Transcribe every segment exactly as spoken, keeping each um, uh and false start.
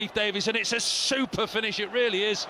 Leif Davis, and it's a super finish, it really is.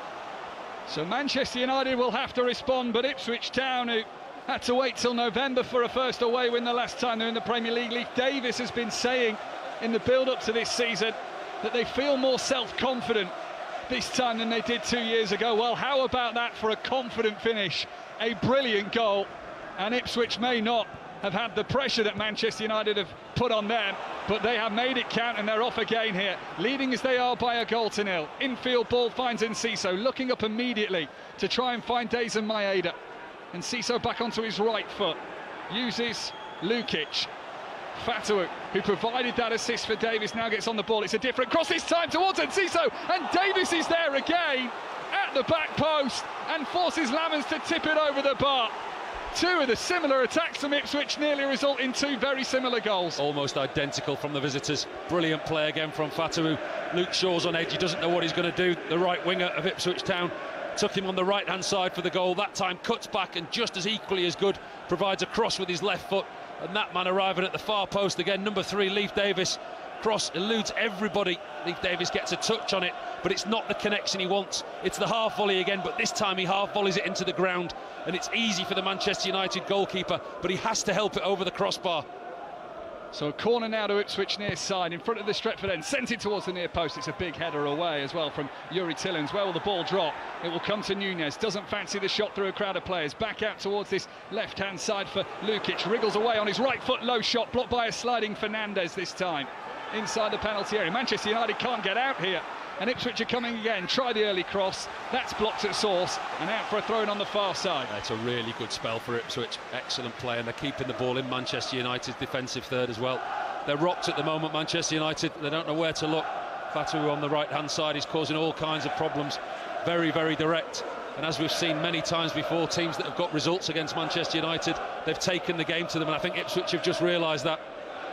So Manchester United will have to respond, but Ipswich Town, who had to wait till November for a first away win the last time they're in the Premier League. Leif Davis has been saying in the build-up to this season that they feel more self-confident this time than they did two years ago. Well, how about that for a confident finish? A brilliant goal, and Ipswich may not have had the pressure that Manchester United have put on them, but they have made it count, and they're off again here, leading as they are by a goal to nil. Infield ball finds Enciso, looking up immediately to try and find Daizen Maeda. Enciso back onto his right foot, uses Lukic. Fatawu, who provided that assist for Davis, now gets on the ball. It's a different cross this time towards Enciso, and Davis is there again at the back post and forces Lammens to tip it over the bar. Two of the similar attacks from Ipswich nearly result in two very similar goals. Almost identical from the visitors. Brilliant play again from Fatawu. Luke Shaw's on edge, he doesn't know what he's going to do. The right winger of Ipswich Town took him on the right hand side for the goal. That time cuts back and just as equally as good provides a cross with his left foot, and that man arriving at the far post again, number three, Leif Davis. Cross eludes everybody. Leif Davis gets a touch on it, but it's not the connection he wants. It's the half volley again, but this time he half volleys it into the ground, and it's easy for the Manchester United goalkeeper, but he has to help it over the crossbar. So a corner now to Ipswich near side, in front of the Stretford end, sent it towards the near post. It's a big header away as well from Youri Tillins. Where will the ball drop? It will come to Nunez, doesn't fancy the shot through a crowd of players. Back out towards this left-hand side for Lukic, wriggles away on his right foot, low shot, blocked by a sliding Fernandez this time. Inside the penalty area, Manchester United can't get out here, and Ipswich are coming again. Try the early cross, that's blocked at source, and out for a throw-in on the far side. It's a really good spell for Ipswich, excellent play, and they're keeping the ball in Manchester United's defensive third as well. They're rocked at the moment, Manchester United, they don't know where to look. Fatawu on the right-hand side is causing all kinds of problems, very, very direct. And as we've seen many times before, teams that have got results against Manchester United, they've taken the game to them, and I think Ipswich have just realised that.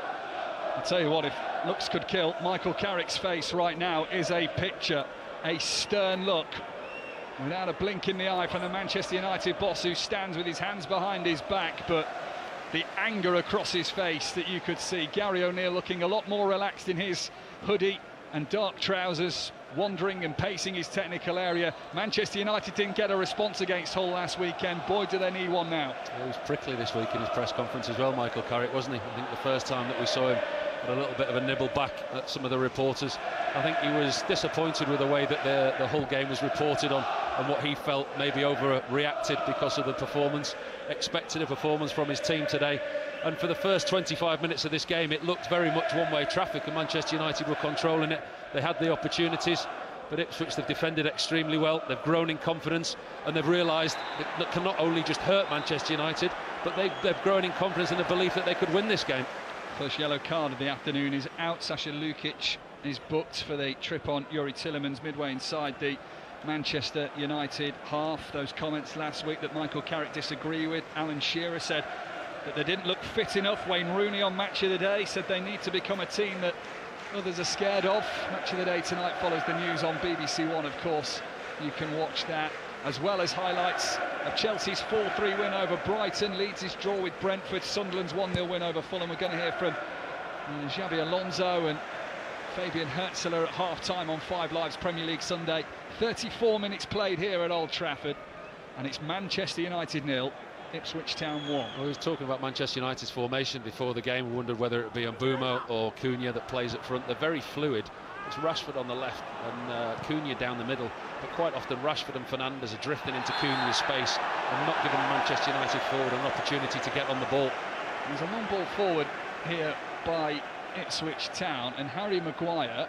I'll tell you what, if looks could kill, Michael Carrick's face right now is a picture, a stern look, without a blink in the eye from the Manchester United boss, who stands with his hands behind his back, but the anger across his face that you could see. Gary O'Neill looking a lot more relaxed in his hoodie and dark trousers, wandering and pacing his technical area. Manchester United didn't get a response against Hull last weekend. Boy, do they need one now. He was prickly this week in his press conference as well, Michael Carrick, wasn't he? I think the first time that we saw him had a little bit of a nibble back at some of the reporters. I think he was disappointed with the way that the, the Hull game was reported on, and what he felt maybe overreacted because of the performance. Expected a performance from his team today, and for the first twenty-five minutes of this game it looked very much one-way traffic, and Manchester United were controlling it. They had the opportunities, but Ipswich, they've defended extremely well, they've grown in confidence, and they've realised that can not only just hurt Manchester United, but they, they've grown in confidence and the belief that they could win this game. First yellow card of the afternoon is out. Sasha Lukic is booked for the trip on Youri Tielemans midway inside the Manchester United half. Those comments last week that Michael Carrick disagreed with. Alan Shearer said that they didn't look fit enough. Wayne Rooney on Match of the Day said they need to become a team that others are scared of. Match of the Day tonight follows the news on B B C One, of course. You can watch that, as well as highlights of Chelsea's four three win over Brighton, Leeds' draw with Brentford, Sunderland's one nil win over Fulham. We're going to hear from uh, Xabi Alonso and Fabian Herzler at half-time on Five Live's Premier League Sunday. thirty-four minutes played here at Old Trafford, and it's Manchester United nil, Ipswich Town one. Well, we were talking about Manchester United's formation before the game. We wondered whether it would be Mbeumo or Cunha that plays up front. They're very fluid. It's Rashford on the left and uh, Cunha down the middle, but quite often Rashford and Fernandes are drifting into Cunha's space and not giving Manchester United forward an opportunity to get on the ball. There's a long ball forward here by Ipswich Town, and Harry Maguire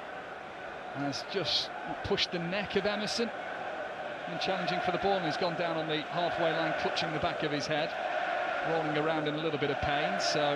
has just pushed the neck of Emerson and challenging for the ball, and he's gone down on the halfway line, clutching the back of his head, rolling around in a little bit of pain. So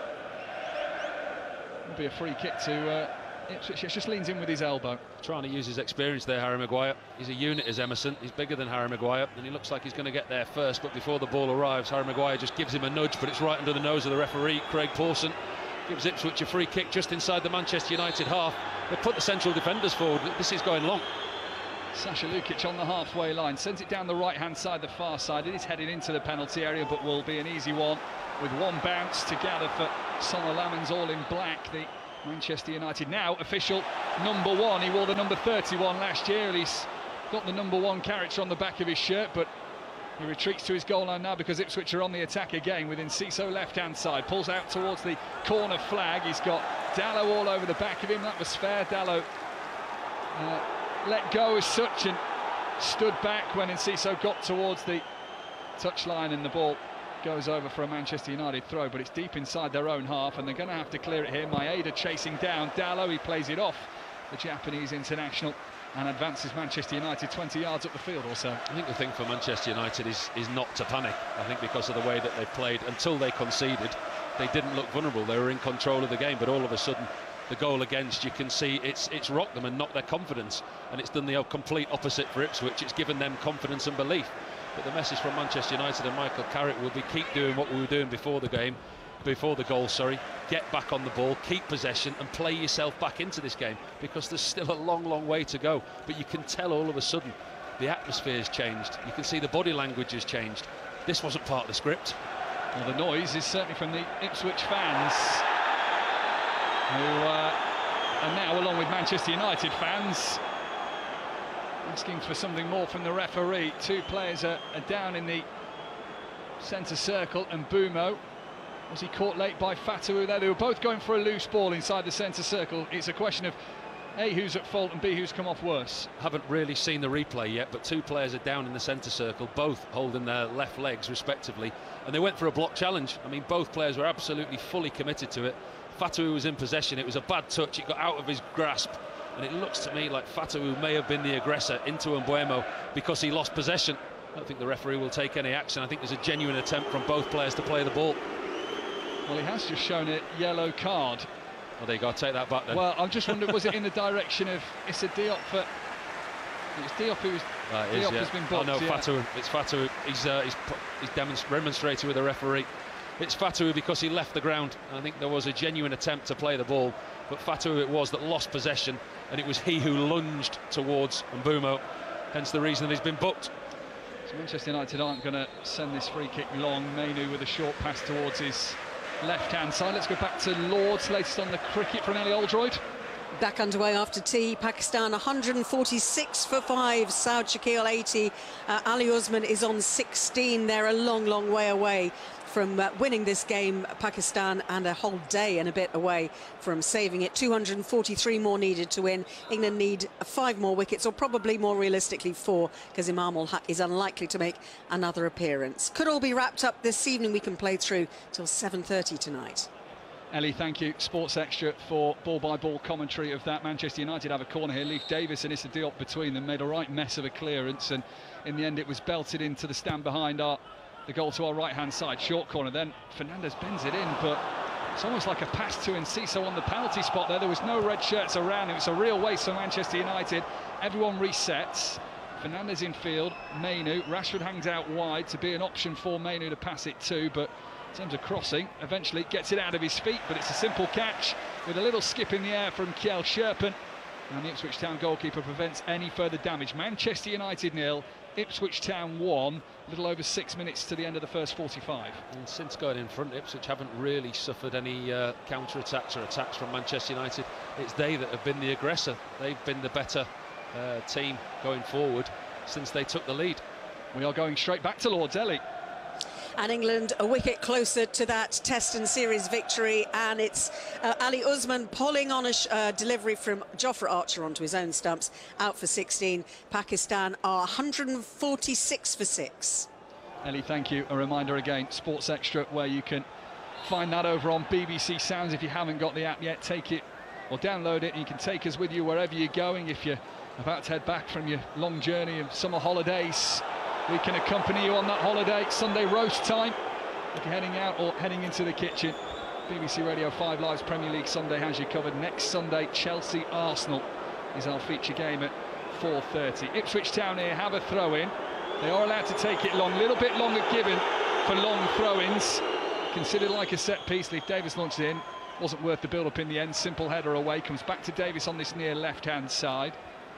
it'll be a free kick to uh, Ipswich. He just leans in with his elbow. Trying to use his experience there, Harry Maguire. He's a unit as Emerson. He's bigger than Harry Maguire, and he looks like he's going to get there first, but before the ball arrives, Harry Maguire just gives him a nudge, but it's right under the nose of the referee, Craig Pawson. Gives Ipswich a free kick just inside the Manchester United half. They put the central defenders forward. This is going long. Sasha Lukic on the halfway line, sends it down the right-hand side, the far side. It is headed into the penalty area, but will be an easy one, with one bounce to gather for Sonny Lammens, all in black. The Manchester United now official number one. He wore the number thirty-one last year. He's got the number one character on the back of his shirt, but he retreats to his goal line now because Ipswich are on the attack again with Enciso left-hand side. Pulls out towards the corner flag. He's got Dallow all over the back of him. That was fair. Dallow uh, let go as such and stood back when Enciso got towards the touchline, and the ball goes over for a Manchester United throw, but it's deep inside their own half and they're going to have to clear it here. Maeda chasing down Dallow. He plays it off the Japanese international and advances Manchester United twenty yards up the field or so. I think the thing for Manchester United is, is not to panic. I think because of the way that they played, until they conceded, they didn't look vulnerable. They were in control of the game, but all of a sudden, the goal against, you can see it's it's rocked them and knocked their confidence, and it's done the complete opposite for Ipswich. It's given them confidence and belief. But the message from Manchester United and Michael Carrick will be keep doing what we were doing before the game, before the goal, sorry, get back on the ball, keep possession and play yourself back into this game, because there's still a long, long way to go. But you can tell all of a sudden the atmosphere's changed. You can see the body language has changed. This wasn't part of the script. Well, the noise is certainly from the Ipswich fans, who uh, are now, along with Manchester United fans, asking for something more from the referee. Two players are, are down in the centre circle, and Mbeumo, was he caught late by Fatawu there? They were both going for a loose ball inside the centre circle. It's a question of A, who's at fault, and B, who's come off worse. Haven't really seen the replay yet, but two players are down in the centre circle, both holding their left legs respectively, and they went for a block challenge. I mean, both players were absolutely fully committed to it. Fatawu was in possession. It was a bad touch. It got out of his grasp, and it looks to me like Fatawu may have been the aggressor into Mbeumo because he lost possession. I don't think the referee will take any action. I think there's a genuine attempt from both players to play the ball. Well, he has just shown a yellow card. Well, there you go, take that back then. Well, I'm just wondering, was it in the direction of Issa Diop? For it's Diop who was, uh, Diop is, yeah. has been booked. Oh no, yeah. Fatawu. It's Fatawu. He's uh, he's, he's demonstrated with the referee. It's Fatawu because he left the ground. I think there was a genuine attempt to play the ball, but Fatawu it was that lost possession, and it was he who lunged towards Mbeumo, hence the reason that he's been booked. So Manchester United aren't going to send this free kick long. Mainoo with a short pass towards his left-hand side. Let's go back to Lord's, latest on the cricket from Ellie Oldroyd. Back underway after tea. Pakistan one hundred forty-six for five. Saud Shakil eighty. Uh, Ali Usman is on sixteen. They're a long, long way away from uh, winning this game, Pakistan, and a whole day and a bit away from saving it. two hundred forty-three more needed to win. England need five more wickets, or probably more realistically four, because Imam ul Haq is unlikely to make another appearance. Could all be wrapped up this evening. We can play through till seven thirty tonight. Ellie, thank you. Sports Extra for ball-by-ball commentary of that. Manchester United have a corner here. Leif Davis and Issa Diop between them made a right mess of a clearance, and in the end it was belted into the stand behind our the goal to our right-hand side. Short corner, then Fernandez bends it in, but it's almost like a pass to Enciso on the penalty spot there. There was no red shirts around. It was a real waste for Manchester United. Everyone resets. Fernandez in field, Mainoo. Rashford hangs out wide to be an option for Mainoo to pass it to, but in terms of crossing, eventually gets it out of his feet, but it's a simple catch with a little skip in the air from Kjell Sherpen, and the Ipswich Town goalkeeper prevents any further damage. Manchester United nil, Ipswich Town one, a little over six minutes to the end of the first forty-five. And since going in front, Ipswich haven't really suffered any uh, counter-attacks or attacks from Manchester United. It's they that have been the aggressor. They've been the better uh, team going forward since they took the lead. We are going straight back to Lord's, Ellie. And England a wicket closer to that test and series victory, and it's uh, Ali Usman pulling on a sh uh, delivery from Jofra Archer onto his own stumps, out for sixteen. Pakistan are one hundred forty-six for six. Ellie, thank you. A reminder again, Sports Extra, where you can find that over on B B C Sounds. If you haven't got the app yet, take it or download it, and you can take us with you wherever you're going. If you're about to head back from your long journey of summer holidays, we can accompany you on that holiday. Sunday roast time, if you're heading out or heading into the kitchen. B B C Radio five Live's Premier League Sunday has you covered. Next Sunday, Chelsea-Arsenal is our feature game at four thirty. Ipswich Town here have a throw-in. They are allowed to take it long, a little bit longer given for long throw-ins. Considered like a set piece. Leif Davis launched it in, wasn't worth the build-up in the end. Simple header away, comes back to Davis on this near left-hand side.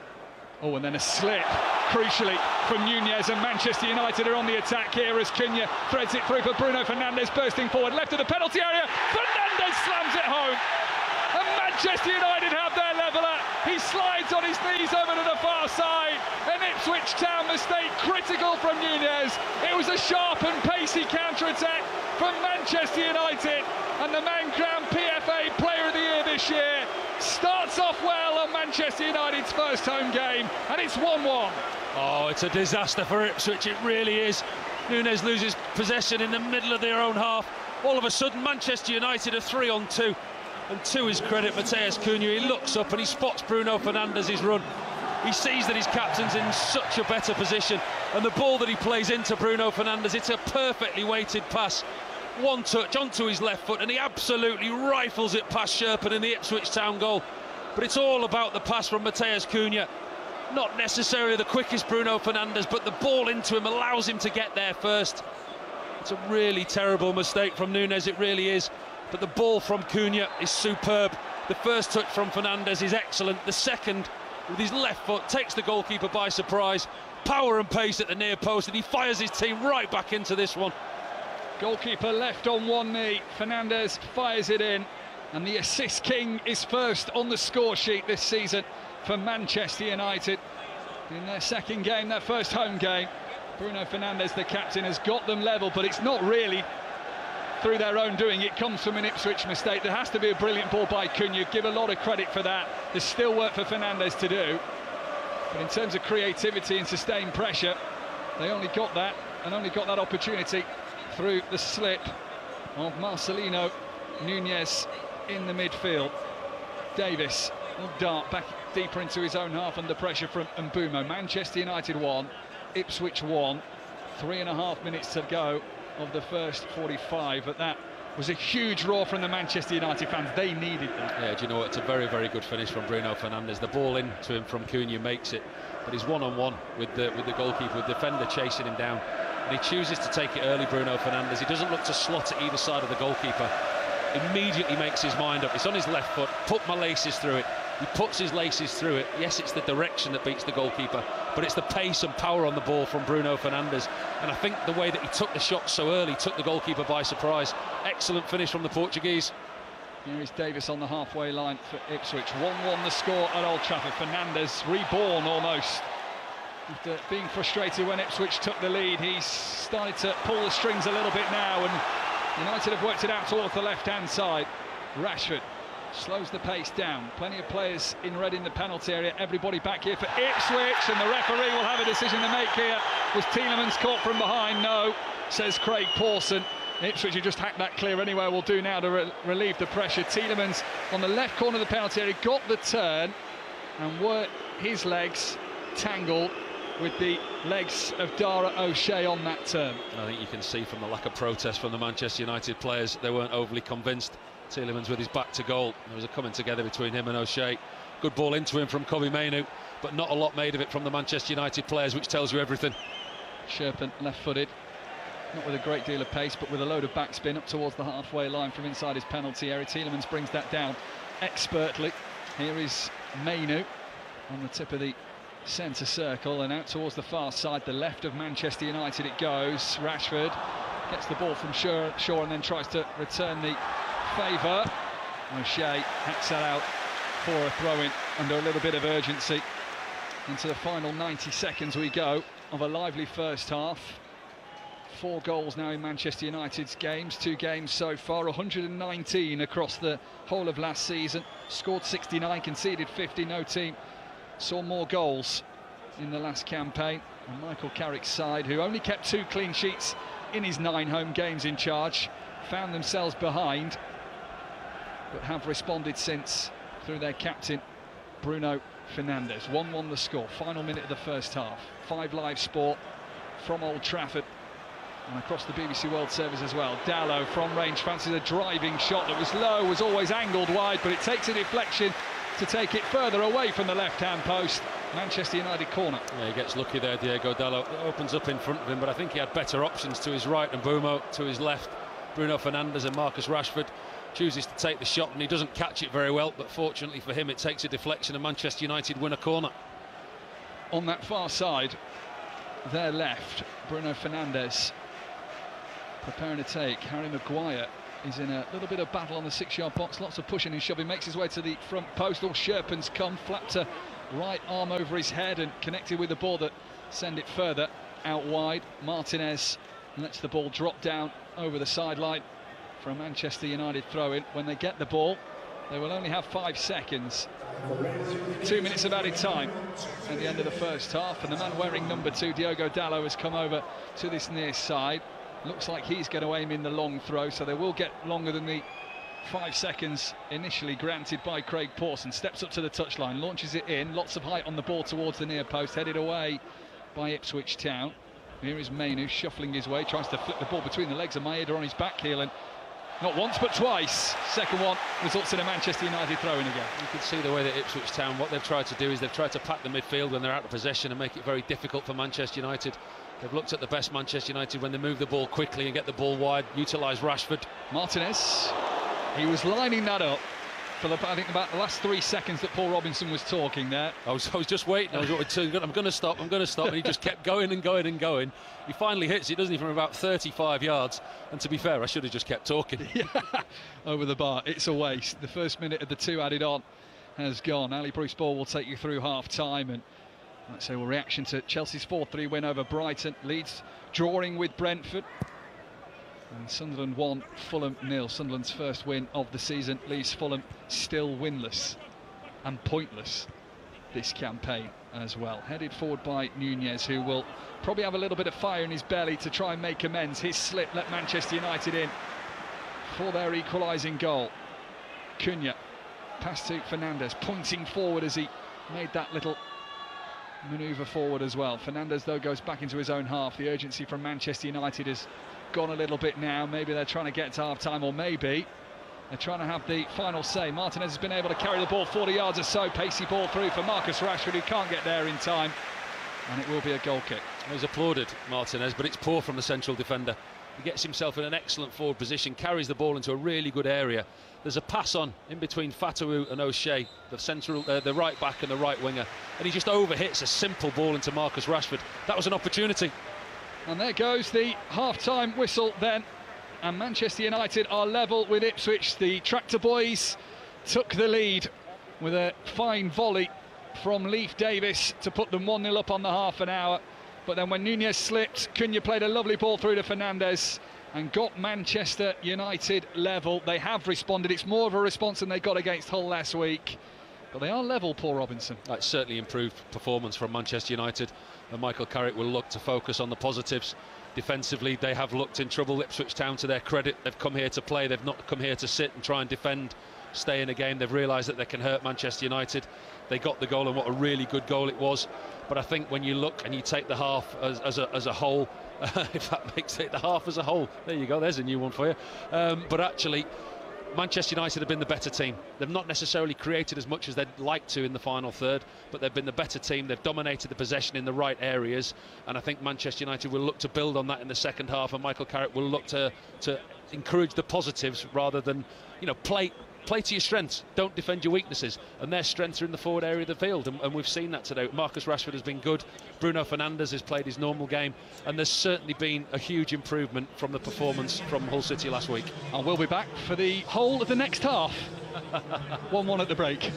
Oh, and then a slip, crucially, from Nunez, and Manchester United are on the attack here as Cunha threads it through for Bruno Fernandes, bursting forward, left of the penalty area. Fernandes slams it home. And Manchester United have their leveller. He slides on his knees over to the far side. An Ipswich Town mistake, critical from Nunez. It was a sharp and pacey counter-attack from Manchester United, and the man crowned P F A Player of the Year this year starts off well on Manchester United's first home game, and it's one one. Oh, it's a disaster for Ipswich, it really is. Nunez loses possession in the middle of their own half. All of a sudden, Manchester United are three on two, and to his credit, Matheus Cunha, he looks up and he spots Bruno Fernandes' run. He sees that his captain's in such a better position, and the ball that he plays into Bruno Fernandes, it's a perfectly weighted pass. One touch onto his left foot, and he absolutely rifles it past Sherpen in the Ipswich Town goal. But it's all about the pass from Matheus Cunha. Not necessarily the quickest Bruno Fernandes, but the ball into him allows him to get there first. It's a really terrible mistake from Nunez, it really is. But the ball from Cunha is superb. The first touch from Fernandes is excellent. The second, with his left foot, takes the goalkeeper by surprise. Power and pace at the near post, and he fires his team right back into this one. Goalkeeper left on one knee, Fernandes fires it in, and the assist king is first on the score sheet this season for Manchester United. In their second game, their first home game, Bruno Fernandes, the captain, has got them level, but it's not really through their own doing. It comes from an Ipswich mistake. There has to be a brilliant ball by Cunha, give a lot of credit for that. There's still work for Fernandes to do, but in terms of creativity and sustained pressure, they only got that, and only got that opportunity through the slip of Marcelino Nunez in the midfield. Davis will dart back deeper into his own half under pressure from Mbeumo. Manchester United one, Ipswich one. Three and a half minutes to go of the first forty-five, but that was a huge roar from the Manchester United fans. They needed that. Yeah, do you know what? It's a very, very good finish from Bruno Fernandes. The ball in to him from Cunha makes it, but he's one-on-one with the with the goalkeeper, with the defender chasing him down. And he chooses to take it early, Bruno Fernandes. He doesn't look to slot at either side of the goalkeeper. Immediately makes his mind up. It's on his left foot, put my laces through it. He puts his laces through it. Yes, it's the direction that beats the goalkeeper, but it's the pace and power on the ball from Bruno Fernandes. And I think the way that he took the shot so early took the goalkeeper by surprise. Excellent finish from the Portuguese. Here is Davis on the halfway line for Ipswich. one one the score at Old Trafford. Fernandes reborn almost. After being frustrated when Ipswich took the lead, he's started to pull the strings a little bit now, and United have worked it out towards the left-hand side. Rashford slows the pace down. Plenty of players in red in the penalty area. Everybody back here for Ipswich, and the referee will have a decision to make here. Was Tielemans caught from behind? No, says Craig Pawson. Ipswich, who just hacked that clear anyway, will do now to re relieve the pressure. Tielemans on the left corner of the penalty area got the turn and worked his legs tangled with the legs of Dara O'Shea on that turn. I think you can see from the lack of protest from the Manchester United players, they weren't overly convinced. Tielemans with his back to goal. There was a coming together between him and O'Shea. Good ball into him from Kobbie Mainoo, but not a lot made of it from the Manchester United players, which tells you everything. Sherpen left-footed, not with a great deal of pace, but with a load of backspin up towards the halfway line from inside his penalty area. Tielemans brings that down expertly. Here is Mainoo on the tip of the centre circle, and out towards the far side, the left of Manchester United it goes. Rashford gets the ball from Shaw, Shaw and then tries to return the favour. O'Shea hacks that out for a throw-in under a little bit of urgency. Into the final ninety seconds we go of a lively first half. Four goals now in Manchester United's games, two games so far, one hundred nineteen across the whole of last season. Scored sixty-nine, conceded fifty, no team saw more goals in the last campaign. And Michael Carrick's side, who only kept two clean sheets in his nine home games in charge, found themselves behind, but have responded since through their captain, Bruno Fernandes. one one the score, final minute of the first half. Five Live Sport from Old Trafford and across the B B C World Service as well. Dalot from range fancies a driving shot that was low, was always angled wide, but it takes a deflection to take it further away from the left-hand post. Manchester United corner. Yeah, he gets lucky there, Diego Dalot. It opens up in front of him, but I think he had better options to his right, and Mbeumo to his left. Bruno Fernandes and Marcus Rashford chooses to take the shot, and he doesn't catch it very well, but fortunately for him it takes a deflection and Manchester United win a corner. On that far side, their left, Bruno Fernandes preparing to take. Harry Maguire He's in a little bit of battle on the six-yard box, lots of pushing and shoving, makes his way to the front post. All Sherpens come, flapped a right arm over his head and connected with the ball that send it further out wide. Martinez lets the ball drop down over the sideline for a Manchester United throw-in. When they get the ball, they will only have five seconds. Two minutes of added time at the end of the first half, and the man wearing number two, Diogo Dalot, has come over to this near side. Looks like he's going to aim in the long throw, so they will get longer than the five seconds initially granted by Craig Pawson. Steps up to the touchline, launches it in, lots of height on the ball towards the near post, headed away by Ipswich Town. Here is Mainu shuffling his way, tries to flip the ball between the legs of Maeda on his back heel, and not once but twice. Second one results in a Manchester United throw-in again. You can see the way that Ipswich Town, what they've tried to do is they've tried to pack the midfield when they're out of possession and make it very difficult for Manchester United. They've looked at the best Manchester United when they move the ball quickly and get the ball wide, utilise Rashford. Martinez, he was lining that up for the, I think about the last three seconds that Paul Robinson was talking there. I was, I was just waiting. I was to, I'm going to stop, I'm going to stop. And he just kept going and going and going. He finally hits it, doesn't he, from about thirty-five yards. And to be fair, I should have just kept talking. Yeah, over the bar. It's a waste. The first minute of the two added on has gone. Ali Bruce Ball will take you through half-time. And let's say, well, reaction to Chelsea's four three win over Brighton. Leeds drawing with Brentford. And Sunderland one, Fulham nil. Sunderland's first win of the season leaves Fulham still winless and pointless this campaign as well. Headed forward by Nunez, who will probably have a little bit of fire in his belly to try and make amends. His slip let Manchester United in for their equalising goal. Cunha, pass to Fernandes, pointing forward as he made that little manoeuvre forward as well. Fernandes, though, goes back into his own half. The urgency from Manchester United has gone a little bit now. Maybe they're trying to get to half-time, or maybe they're trying to have the final say. Martinez has been able to carry the ball forty yards or so. Pacey ball through for Marcus Rashford, who can't get there in time, and it will be a goal kick. He's applauded, Martinez, but it's poor from the central defender. He gets himself in an excellent forward position, carries the ball into a really good area. There's a pass on in between Fatawu and O'Shea, the central, uh, the right back and the right winger, and he just overhits a simple ball into Marcus Rashford. That was an opportunity. And there goes the half-time whistle then, and Manchester United are level with Ipswich. The Tractor Boys took the lead with a fine volley from Leif Davis to put them one nil up on the half an hour. But then when Nunez slipped, Cunha played a lovely ball through to Fernandes and got Manchester United level. They have responded. It's more of a response than they got against Hull last week. But they are level, Paul Robinson. That's certainly improved performance from Manchester United. And Michael Carrick will look to focus on the positives. Defensively, they have looked in trouble. Ipswich Town, to their credit, they've come here to play. They've not come here to sit and try and defend, stay in a game. They've realised that they can hurt Manchester United. They got the goal, and what a really good goal it was. But I think when you look and you take the half as, as, a, as a whole, uh, if that makes it the half as a whole, there you go, there's a new one for you. Um, but actually, Manchester United have been the better team. They've not necessarily created as much as they'd like to in the final third, but they've been the better team. They've dominated the possession in the right areas, and I think Manchester United will look to build on that in the second half, and Michael Carrick will look to to encourage the positives rather than, you know, play play to your strengths, don't defend your weaknesses, and their strengths are in the forward area of the field, and, and we've seen that today. Marcus Rashford has been good, Bruno Fernandes has played his normal game, and there's certainly been a huge improvement from the performance from Hull City last week. And we'll be back for the whole of the next half. one one at the break.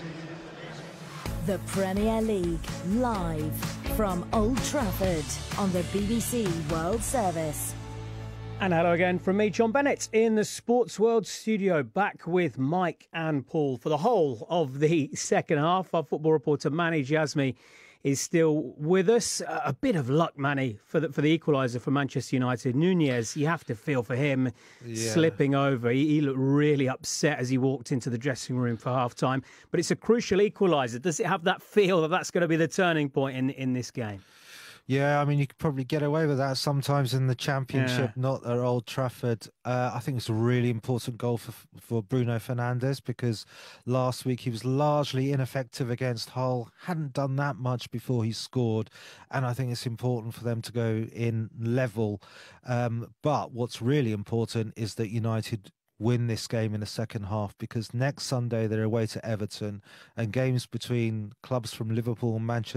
The Premier League, live from Old Trafford on the B B C World Service. And hello again from me, John Bennett, in the Sports World studio, back with Mike and Paul for the whole of the second half. Our football reporter, Manny Jasmi, is still with us. A bit of luck, Manny, for the, for the equaliser for Manchester United. Nunez, you have to feel for him yeah. slipping over. He, he looked really upset as he walked into the dressing room for half-time. But it's a crucial equaliser. Does it have that feel that that's going to be the turning point in, in this game? Yeah, I mean, you could probably get away with that sometimes in the Championship, yeah. not at Old Trafford. Uh, I think it's a really important goal for for Bruno Fernandes, because last week he was largely ineffective against Hull, hadn't done that much before he scored, and I think it's important for them to go in level. Um, but what's really important is that United win this game in the second half, because next Sunday they're away to Everton, and games between clubs from Liverpool and Manchester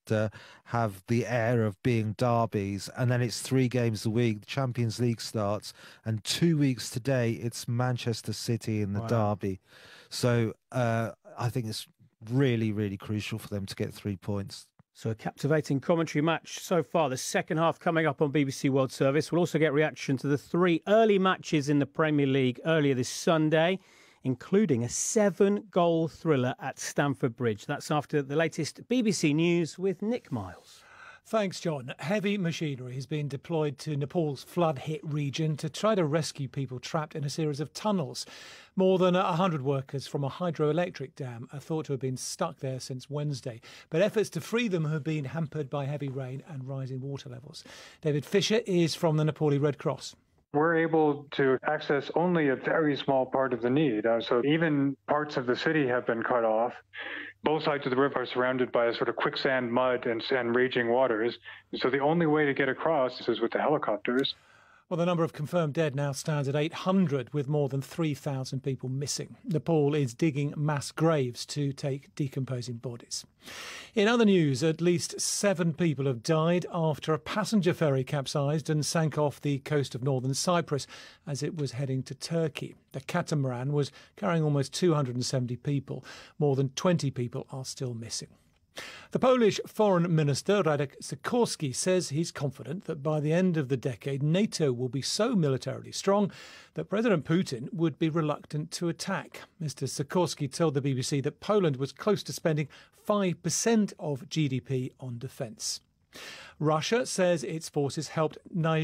uh, have the air of being derbies, and then it's three games a week. The Champions League starts, and two weeks today it's Manchester City in the Wow. derby. So uh, I think it's really, really crucial for them to get three points. So a captivating commentary match so far. The second half coming up on B B C World Service. We'll also get reaction to the three early matches in the Premier League earlier this Sunday, including a seven-goal thriller at Stamford Bridge. That's after the latest B B C News with Nick Miles. Thanks, John. Heavy machinery has been deployed to Nepal's flood-hit region to try to rescue people trapped in a series of tunnels. More than one hundred workers from a hydroelectric dam are thought to have been stuck there since Wednesday, but efforts to free them have been hampered by heavy rain and rising water levels. David Fisher is from the Nepali Red Cross. We're able to access only a very small part of the need. Uh, so even parts of the city have been cut off. Both sides of the river are surrounded by a sort of quicksand mud and, and raging waters. So the only way to get across is with the helicopters. Well, the number of confirmed dead now stands at eight hundred, with more than three thousand people missing. Nepal is digging mass graves to take decomposing bodies. In other news, at least seven people have died after a passenger ferry capsized and sank off the coast of northern Cyprus as it was heading to Turkey. The catamaran was carrying almost two hundred seventy people. More than twenty people are still missing. The Polish Foreign Minister Radek Sikorski says he's confident that by the end of the decade NATO will be so militarily strong that President Putin would be reluctant to attack. Mister Sikorski told the B B C that Poland was close to spending five percent of G D P on defence. Russia says its forces helped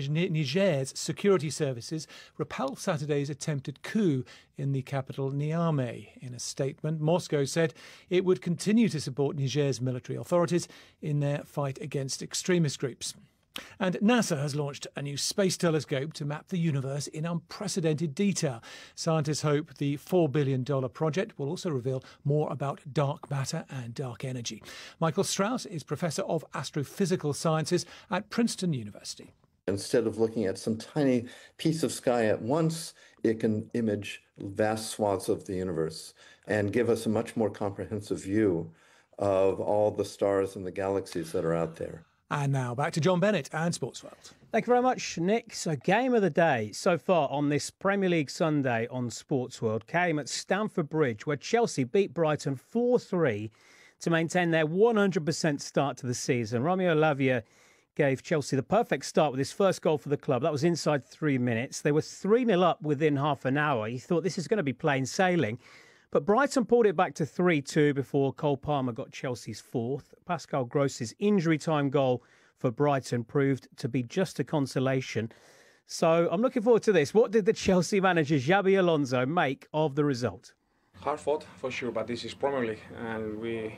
Niger's security services repel Saturday's attempted coup in the capital Niamey. In a statement, Moscow said it would continue to support Niger's military authorities in their fight against extremist groups. And NASA has launched a new space telescope to map the universe in unprecedented detail. Scientists hope the four billion dollars project will also reveal more about dark matter and dark energy. Michael Strauss is Professor of Astrophysical Sciences at Princeton University. Instead of looking at some tiny piece of sky at once, it can image vast swaths of the universe and give us a much more comprehensive view of all the stars and the galaxies that are out there. And now back to John Bennett and Sports World. Thank you very much, Nick. So game of the day so far on this Premier League Sunday on Sports World came at Stamford Bridge, where Chelsea beat Brighton four three to maintain their one hundred percent start to the season. Romeo Lavia gave Chelsea the perfect start with his first goal for the club. That was inside three minutes. They were three nil up within half an hour. You thought this is going to be plain sailing. But Brighton pulled it back to three two before Cole Palmer got Chelsea's fourth. Pascal Gross's injury time goal for Brighton proved to be just a consolation. So I'm looking forward to this. What did the Chelsea manager Xabi Alonso make of the result? Hard fought for sure, but this is Premier League, and we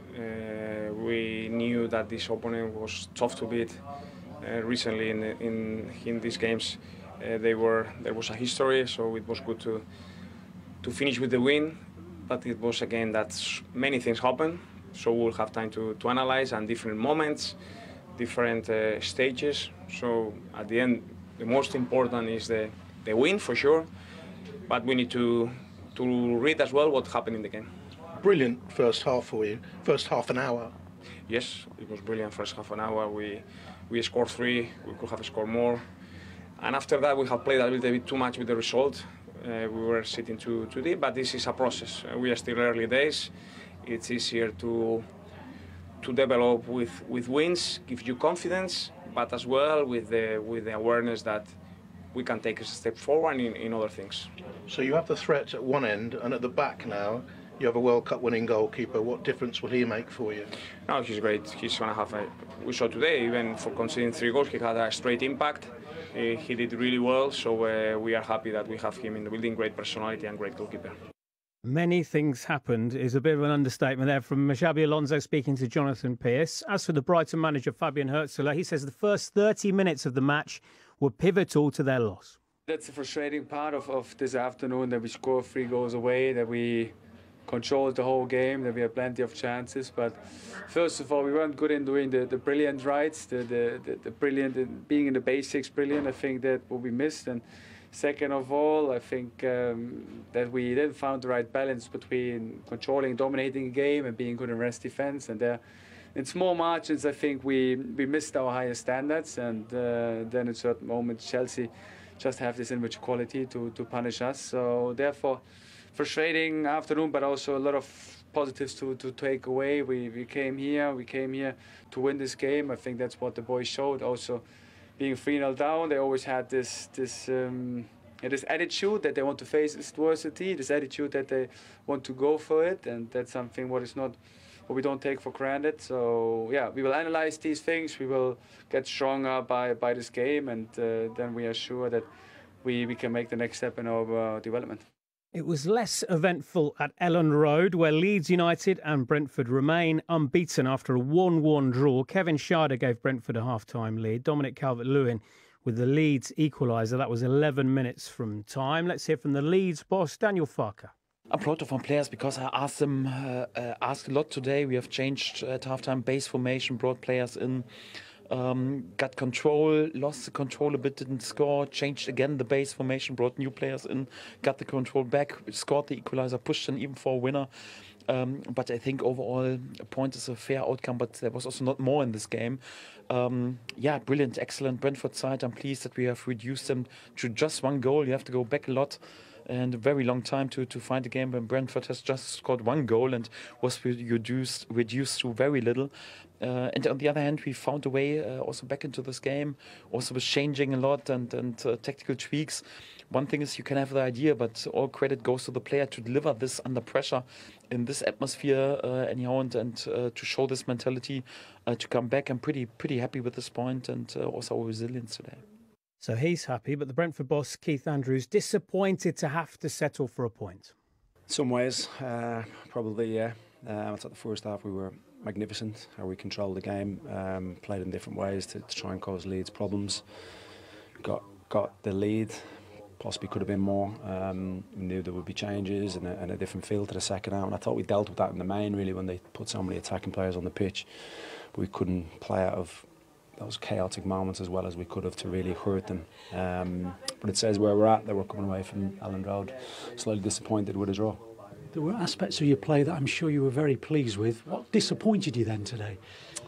uh, we knew that this opponent was tough to beat. Uh, recently in in in these games, uh, they were there was a history, so it was good to. to finish with the win, but it was again that many things happen, so we'll have time to, to analyze and different moments, different uh, stages. So at the end, the most important is the, the win for sure, but we need to to read as well what happened in the game. Brilliant first half for you, first half an hour. Yes, it was brilliant first half an hour. We we scored three, we could have scored more, and after that we have played a little bit too much with the result. Uh, we were sitting too, too deep, but this is a process. Uh, we are still early days. It's easier to to develop with, with wins, give you confidence, but as well with the with the awareness that we can take a step forward in, in other things. So you have the threat at one end, and at the back now, you have a World Cup winning goalkeeper. What difference will he make for you? No, he's great. He's going to have a... We saw today, even for conceding three goals, he had a straight impact. Uh, he did really well, so uh, we are happy that we have him in the building. Great personality and great goalkeeper. Many things happened is a bit of an understatement there from Xabi Alonso speaking to Jonathan Pearce. As for the Brighton manager, Fabian Hürzeler, he says the first thirty minutes of the match were pivotal to their loss. That's the frustrating part of, of this afternoon, that we scored three goals away, that we controlled the whole game, that we had plenty of chances. But first of all, we weren't good in doing the, the brilliant rights, the, the, the, the brilliant, in being in the basics brilliant. I think that what we missed. And second of all, I think um, that we didn't find the right balance between controlling, dominating a game and being good in rest defense. And there, in small margins, I think we we missed our higher standards, and uh, then at certain moments Chelsea just have this individual quality to to punish us. So therefore, frustrating afternoon, but also a lot of positives to to take away. We we came here, we came here to win this game. I think that's what the boys showed. Also, being three nil down, they always had this this. Um, Yeah, this attitude that they want to face adversity, this attitude that they want to go for it, and that's something what is not, what we don't take for granted. So yeah, we will analyze these things. We will get stronger by by this game, and uh, then we are sure that we we can make the next step in our uh, development. It was less eventful at Ellen Road, where Leeds United and Brentford remain unbeaten after a one one draw. Kevin Schade gave Brentford a half-time lead. Dominic Calvert-Lewin with the Leeds equaliser. That was eleven minutes from time. Let's hear from the Leeds boss, Daniel Farke. I'm proud of our players because I asked them, uh, uh, asked a lot today. We have changed at halftime base formation, brought players in, um, got control, lost the control a bit, didn't score, changed again the base formation, brought new players in, got the control back, scored the equaliser, pushed an even for a winner. Um, but I think overall a point is a fair outcome, but there was also not more in this game. Um, yeah, brilliant, excellent Brentford side. I'm pleased that we have reduced them to just one goal. You have to go back a lot and a very long time to, to find a game when Brentford has just scored one goal and was reduced, reduced to very little. Uh, and on the other hand, we found a way uh, also back into this game, also was changing a lot and, and uh, tactical tweaks. One thing is you can have the idea, but all credit goes to the player to deliver this under pressure in this atmosphere uh, anyhow, and, and uh, to show this mentality uh, to come back. I'm pretty pretty happy with this point and uh, also our resilience today. So he's happy, but the Brentford boss, Keith Andrews, disappointed to have to settle for a point. Some ways, uh, probably, yeah. Uh, I thought the first half we were magnificent, how we controlled the game, um, played in different ways to, to try and cause Leeds problems. Got got the lead. Possibly could have been more. Um, we knew there would be changes and a, and a different feel to the second half, and I thought we dealt with that in the main really when they put so many attacking players on the pitch. But we couldn't play out of those chaotic moments as well as we could have to really hurt them. Um, but it says where we're at, that we're coming away from Ellen Road slightly disappointed with a draw. There were aspects of your play that I'm sure you were very pleased with. What disappointed you then today?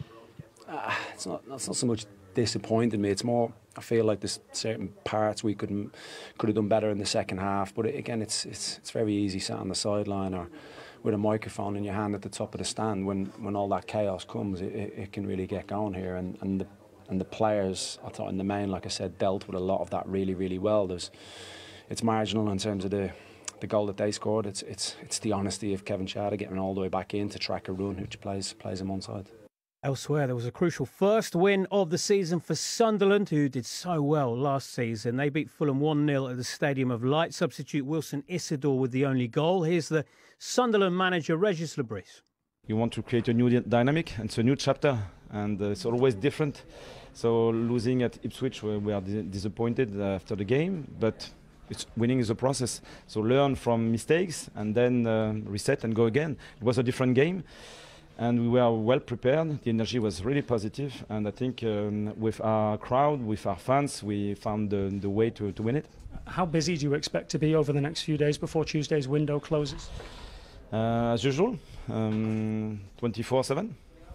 Uh, it's not. It's not so much disappointed me. It's more I feel like there's certain parts we could could have done better in the second half. But it, again, it's it's it's very easy sat on the sideline or with a microphone in your hand at the top of the stand. When when all that chaos comes, it, it, it can really get going here. And and the and the players, I thought in the main, like I said, dealt with a lot of that really really well. There's it's marginal in terms of the. The goal that they scored, it's it's it's the honesty of Kevin Schade getting all the way back in to track a run, which plays plays him onside. Elsewhere, there was a crucial first win of the season for Sunderland, who did so well last season. They beat Fulham one nil at the Stadium of Light. Substitute Wilson Isidore with the only goal. Here's the Sunderland manager, Regis Lebris. You want to create a new dynamic, and it's a new chapter, and uh, it's always different. So losing at Ipswich, we, we are disappointed after the game, but It's, winning is a process, so learn from mistakes and then uh, reset and go again. It was a different game, and we were well prepared. The energy was really positive, and I think um, with our crowd, with our fans, we found the, the way to, to win it. How busy do you expect to be over the next few days before Tuesday's window closes? Uh, as usual, um, twenty-four seven.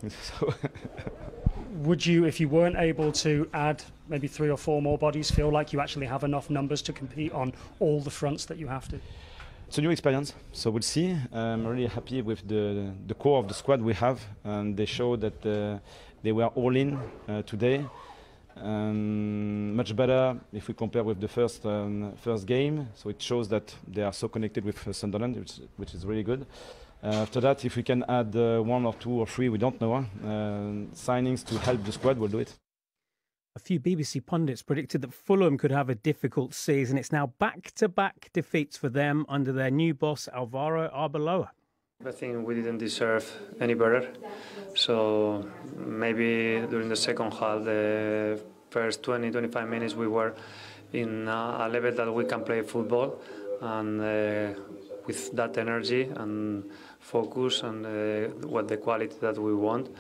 Would you, if you weren't able to add maybe three or four more bodies, feel like you actually have enough numbers to compete on all the fronts that you have to? It's a new experience, so we'll see. I'm really happy with the the core of the squad we have, and they show that uh, they were all in uh, today. Um, much better if we compare with the first um, first game. So it shows that they are so connected with uh, Sunderland, which, which is really good. Uh, after that, if we can add uh, one or two or three, we don't know, uh, signings to help the squad, we'll do it. A few B B C pundits predicted that Fulham could have a difficult season. It's now back-to-back defeats for them under their new boss, Alvaro Arbeloa. I think we didn't deserve any better. So maybe during the second half, the first twenty to twenty-five minutes, we were in a level that we can play football. And uh, with that energy and focus and uh, what the quality that we want,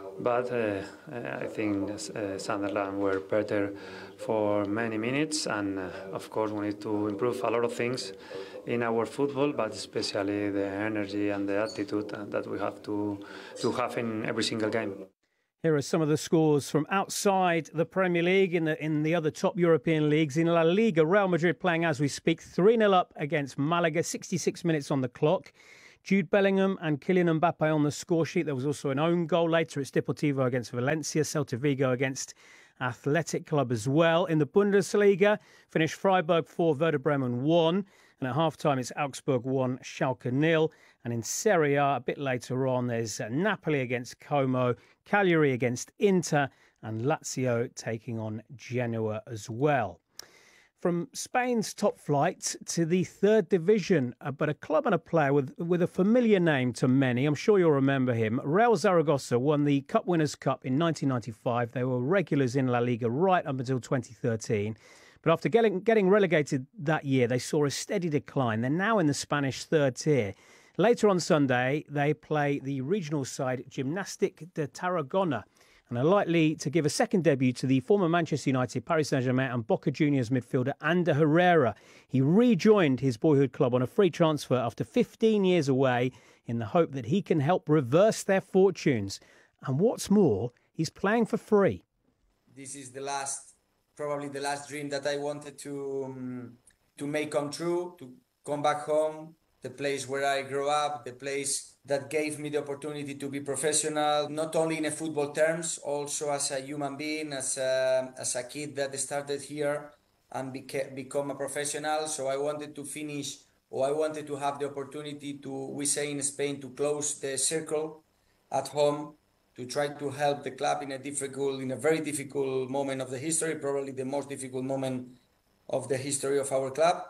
but uh, I think uh, Sunderland were better for many minutes, and uh, of course we need to improve a lot of things in our football, but especially the energy and the attitude that we have to, to have in every single game. Here are some of the scores from outside the Premier League in the in the other top European leagues. In La Liga, Real Madrid playing as we speak, three nil up against Malaga, sixty-six minutes on the clock. Jude Bellingham and Kylian Mbappe on the score sheet. There was also an own goal later. It's Deportivo against Valencia, Celta Vigo against Athletic Club as well. In the Bundesliga, finished Freiburg four, Werder Bremen one. And at half-time, it's Augsburg one, Schalke nil. And in Serie A, a bit later on, there's Napoli against Como, Cagliari against Inter, and Lazio taking on Genoa as well. From Spain's top flight to the third division, uh, but a club and a player with, with a familiar name to many. I'm sure you'll remember him. Real Zaragoza won the Cup Winners' Cup in nineteen ninety-five. They were regulars in La Liga right up until twenty thirteen. But after getting, getting relegated that year, they saw a steady decline. They're now in the Spanish third tier. Later on Sunday, they play the regional side Gimnàstic de Tarragona and are likely to give a second debut to the former Manchester United, Paris Saint-Germain and Boca Juniors midfielder Ander Herrera. He rejoined his boyhood club on a free transfer after fifteen years away in the hope that he can help reverse their fortunes. And what's more, he's playing for free. This is the last, probably the last dream that I wanted to, um, to make come true, to come back home, the place where I grew up, the place that gave me the opportunity to be professional, not only in a football terms, also as a human being, as a, as a kid that started here and beca- become a professional. So I wanted to finish, or I wanted to have the opportunity to, we say in Spain, to close the circle at home, to try to help the club in a difficult, in a very difficult moment of the history, probably the most difficult moment of the history of our club.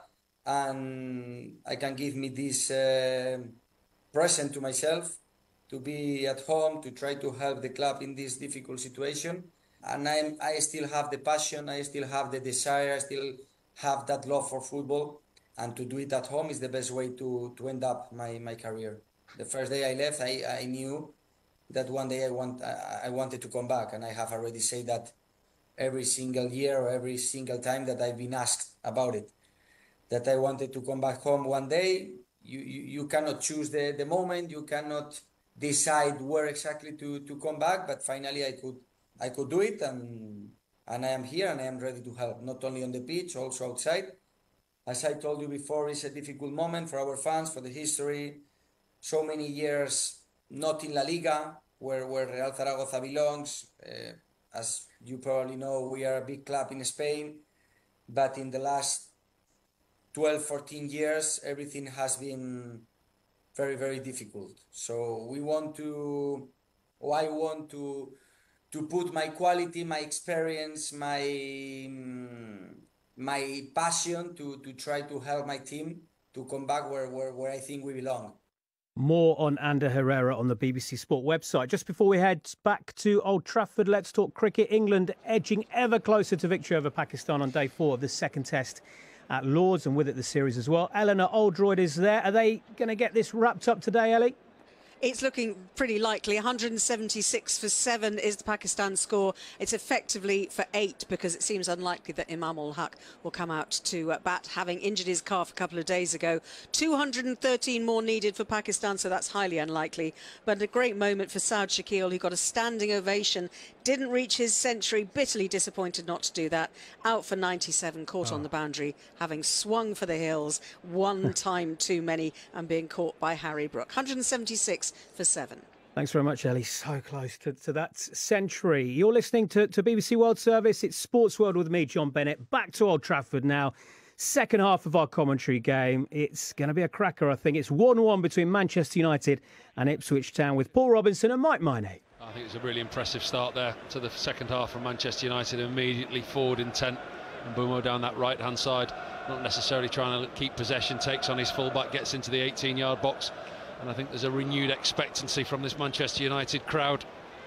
And I can give me this uh, present to myself, to be at home, to try to help the club in this difficult situation. And I'm, I still have the passion, I still have the desire, I still have that love for football. And to do it at home is the best way to, to end up my, my career. The first day I left, I, I knew that one day I, want, I, I wanted to come back. And I have already said that every single year or every single time that I've been asked about it, that I wanted to come back home one day. You, you, you cannot choose the, the moment, you cannot decide where exactly to, to come back, but finally I could I could do it, and and I am here and I am ready to help, not only on the pitch, also outside. As I told you before, it's a difficult moment for our fans, for the history. So many years not in La Liga, where, where Real Zaragoza belongs. Uh, as you probably know, we are a big club in Spain, but in the last twelve, fourteen years, everything has been very, very difficult. So we want to, or I want to, to put my quality, my experience, my my passion to, to try to help my team to come back where, where, where I think we belong. More on Ander Herrera on the B B C Sport website. Just before we head back to Old Trafford, let's talk cricket. England edging ever closer to victory over Pakistan on day four of the second test at Lords, and with it the series as well. Eleanor Oldroyd is there. Are they going to get this wrapped up today, Ellie? It's looking pretty likely. one hundred seventy-six for seven is the Pakistan score. It's effectively for eight because it seems unlikely that Imam ul Haq will come out to uh, bat, having injured his calf a couple of days ago. two hundred thirteen more needed for Pakistan, so that's highly unlikely. But a great moment for Saud Shakil, who got a standing ovation. Didn't reach his century, bitterly disappointed not to do that. Out for ninety-seven, caught oh. on the boundary, having swung for the hills one time too many and being caught by Harry Brook. one hundred seventy-six for seven. Thanks very much, Ellie. So close to, to that century. You're listening to, to B B C World Service. It's Sports World with me, John Bennett. Back to Old Trafford now. Second half of our commentary game. It's going to be a cracker, I think. It's one one between Manchester United and Ipswich Town with Paul Robinson and Mike Miney. I think it's a really impressive start there to the second half from Manchester United. Immediately forward intent, and Mbeumo down that right-hand side, not necessarily trying to keep possession, takes on his fullback, gets into the eighteen-yard box, and I think there's a renewed expectancy from this Manchester United crowd.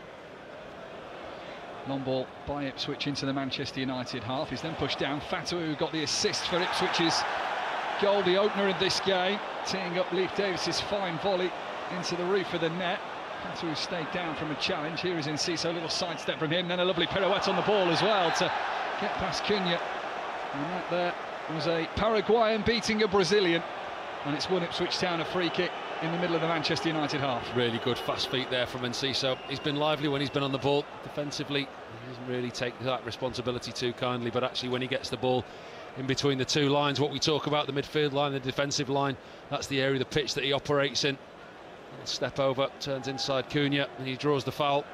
Long ball by Ipswich into the Manchester United half. He's then pushed down. Fatawu, who got the assist for Ipswich's goal, the opener of this game, teeing up Leif Davis's fine volley into the roof of the net. Fatu stayed down from a challenge. Here is Enciso, a little sidestep from him, then a lovely pirouette on the ball as well to get past Cunha. And that there was a Paraguayan beating a Brazilian, and it's won Ipswich Town a free kick in the middle of the Manchester United half. Really good fast feet there from Enciso. He's been lively when he's been on the ball. Defensively, he doesn't really take that responsibility too kindly, but actually when he gets the ball in between the two lines, what we talk about, the midfield line, the defensive line, that's the area of the pitch that he operates in. Step over, turns inside Cunha, and he draws the foul.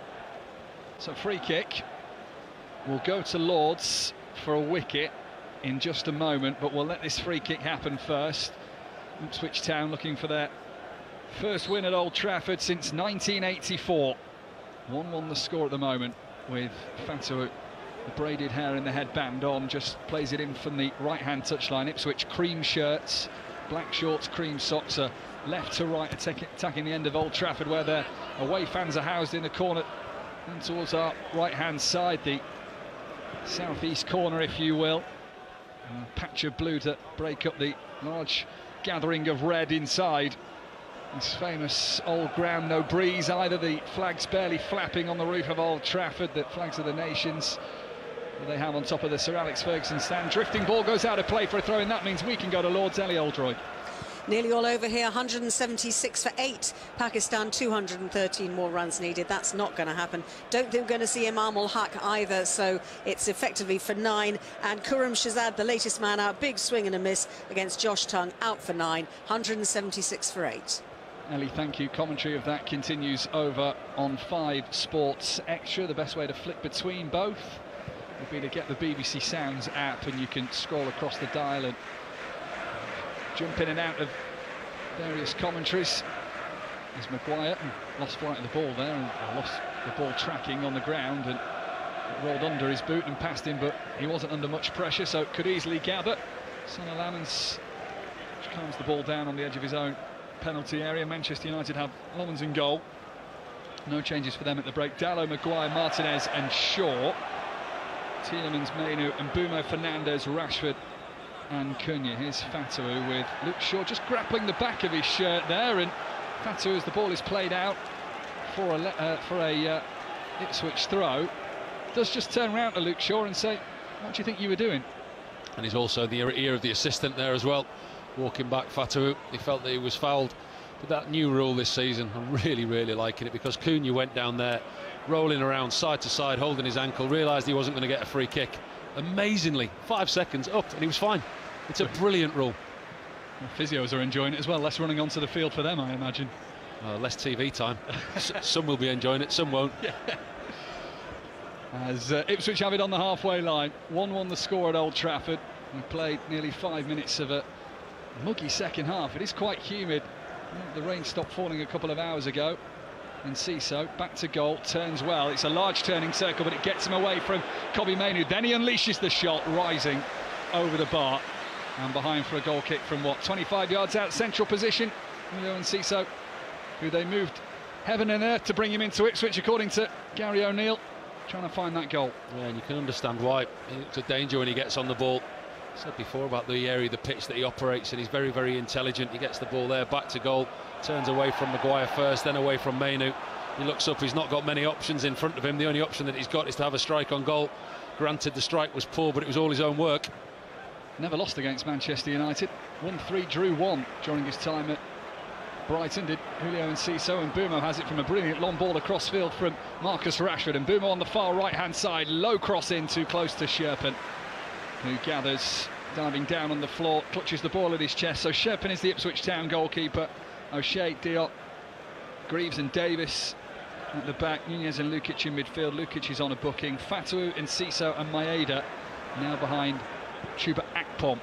So free kick will go to Lords for a wicket in just a moment, but we'll let this free kick happen first. Ipswich Town looking for their first win at Old Trafford since nineteen eighty-four. one one the score at the moment, with Fatu, the braided hair and the headband on, just plays it in from the right-hand touchline. Ipswich cream shirts, black shorts, cream socks, are left to right, attacking the end of Old Trafford, where their away fans are housed in the corner and towards our right-hand side, the southeast corner, if you will. A patch of blue to break up the large gathering of red inside this famous old ground. No breeze either, the flags barely flapping on the roof of Old Trafford, the flags of the nations that they have on top of the Sir Alex Ferguson stand. Drifting ball goes out of play for a throw, and that means we can go to Lords. Ellie Oldroyd. Nearly all over here, one hundred seventy-six for eight. Pakistan, two hundred thirteen more runs needed. That's not going to happen. Don't think we're going to see Imam ul Haq either, so it's effectively for nine. And Khurram Shahzad, the latest man out, big swing and a miss against Josh Tongue, out for nine. one hundred seventy-six for eight. Ellie, thank you. Commentary of that continues over on five Sports Extra. The best way to flick between both would be to get the B B C Sounds app, and you can scroll across the dial and jump in and out of various commentaries. As Maguire lost flight of the ball there, and lost the ball tracking on the ground, and it rolled under his boot and past him, but he wasn't under much pressure, so it could easily gather. Son of Lamans calms the ball down on the edge of his own penalty area. Manchester United have Lomans in goal. No changes for them at the break. Dalot, Maguire, Martinez and Shaw. Tielemans, Mainoo and Bumo, Fernandes, Rashford and Cunha. Here's Fatu with Luke Shaw just grappling the back of his shirt there, and Fatu, as the ball is played out for a uh, for a uh, Ipswich throw, does just turn around to Luke Shaw and say, "What do you think you were doing?" And he's also the ear of the assistant there as well, walking back. Fatu, he felt that he was fouled. But that new rule this season, I'm really, really liking it, because Cunha went down there, rolling around side to side, holding his ankle, realised he wasn't going to get a free kick. Amazingly, five seconds up, and he was fine. It's a brilliant rule. Well, physios are enjoying it as well. Less running onto the field for them, I imagine. Uh, less T V time. S some will be enjoying it, some won't. Yeah. As uh, Ipswich have it on the halfway line, one one the score at Old Trafford. We played nearly five minutes of a muggy second half. It is quite humid. The rain stopped falling a couple of hours ago. And Enciso back to goal, turns well. It's a large turning circle, but it gets him away from Kobbie Mainoo. Then he unleashes the shot, rising over the bar and behind for a goal kick from what, twenty-five yards out, central position. Julio Enciso, who they moved heaven and earth to bring him into Ipswich, according to Gary O'Neill, trying to find that goal. Yeah, and you can understand why. It's a danger when he gets on the ball. I said before about the area of the pitch that he operates in. He's very, very intelligent. He gets the ball there, back to goal, turns away from Maguire first, then away from Mainoo. He looks up, he's not got many options in front of him. The only option that he's got is to have a strike on goal. Granted, the strike was poor, but it was all his own work. Never lost against Manchester United. Won three, drew one during his time at Brighton, did Julio Enciso, and Bumo has it from a brilliant long ball across field from Marcus Rashford. And Bumo on the far right-hand side, low cross in, too close to Sherpen, who gathers, diving down on the floor, clutches the ball at his chest. So Sherpen is the Ipswich Town goalkeeper. O'Shea, Diop, Greaves and Davis at the back. Nunez and Lukic in midfield. Lukic is on a booking. Fatu, Enciso and Maeda now behind Chuba Akpom,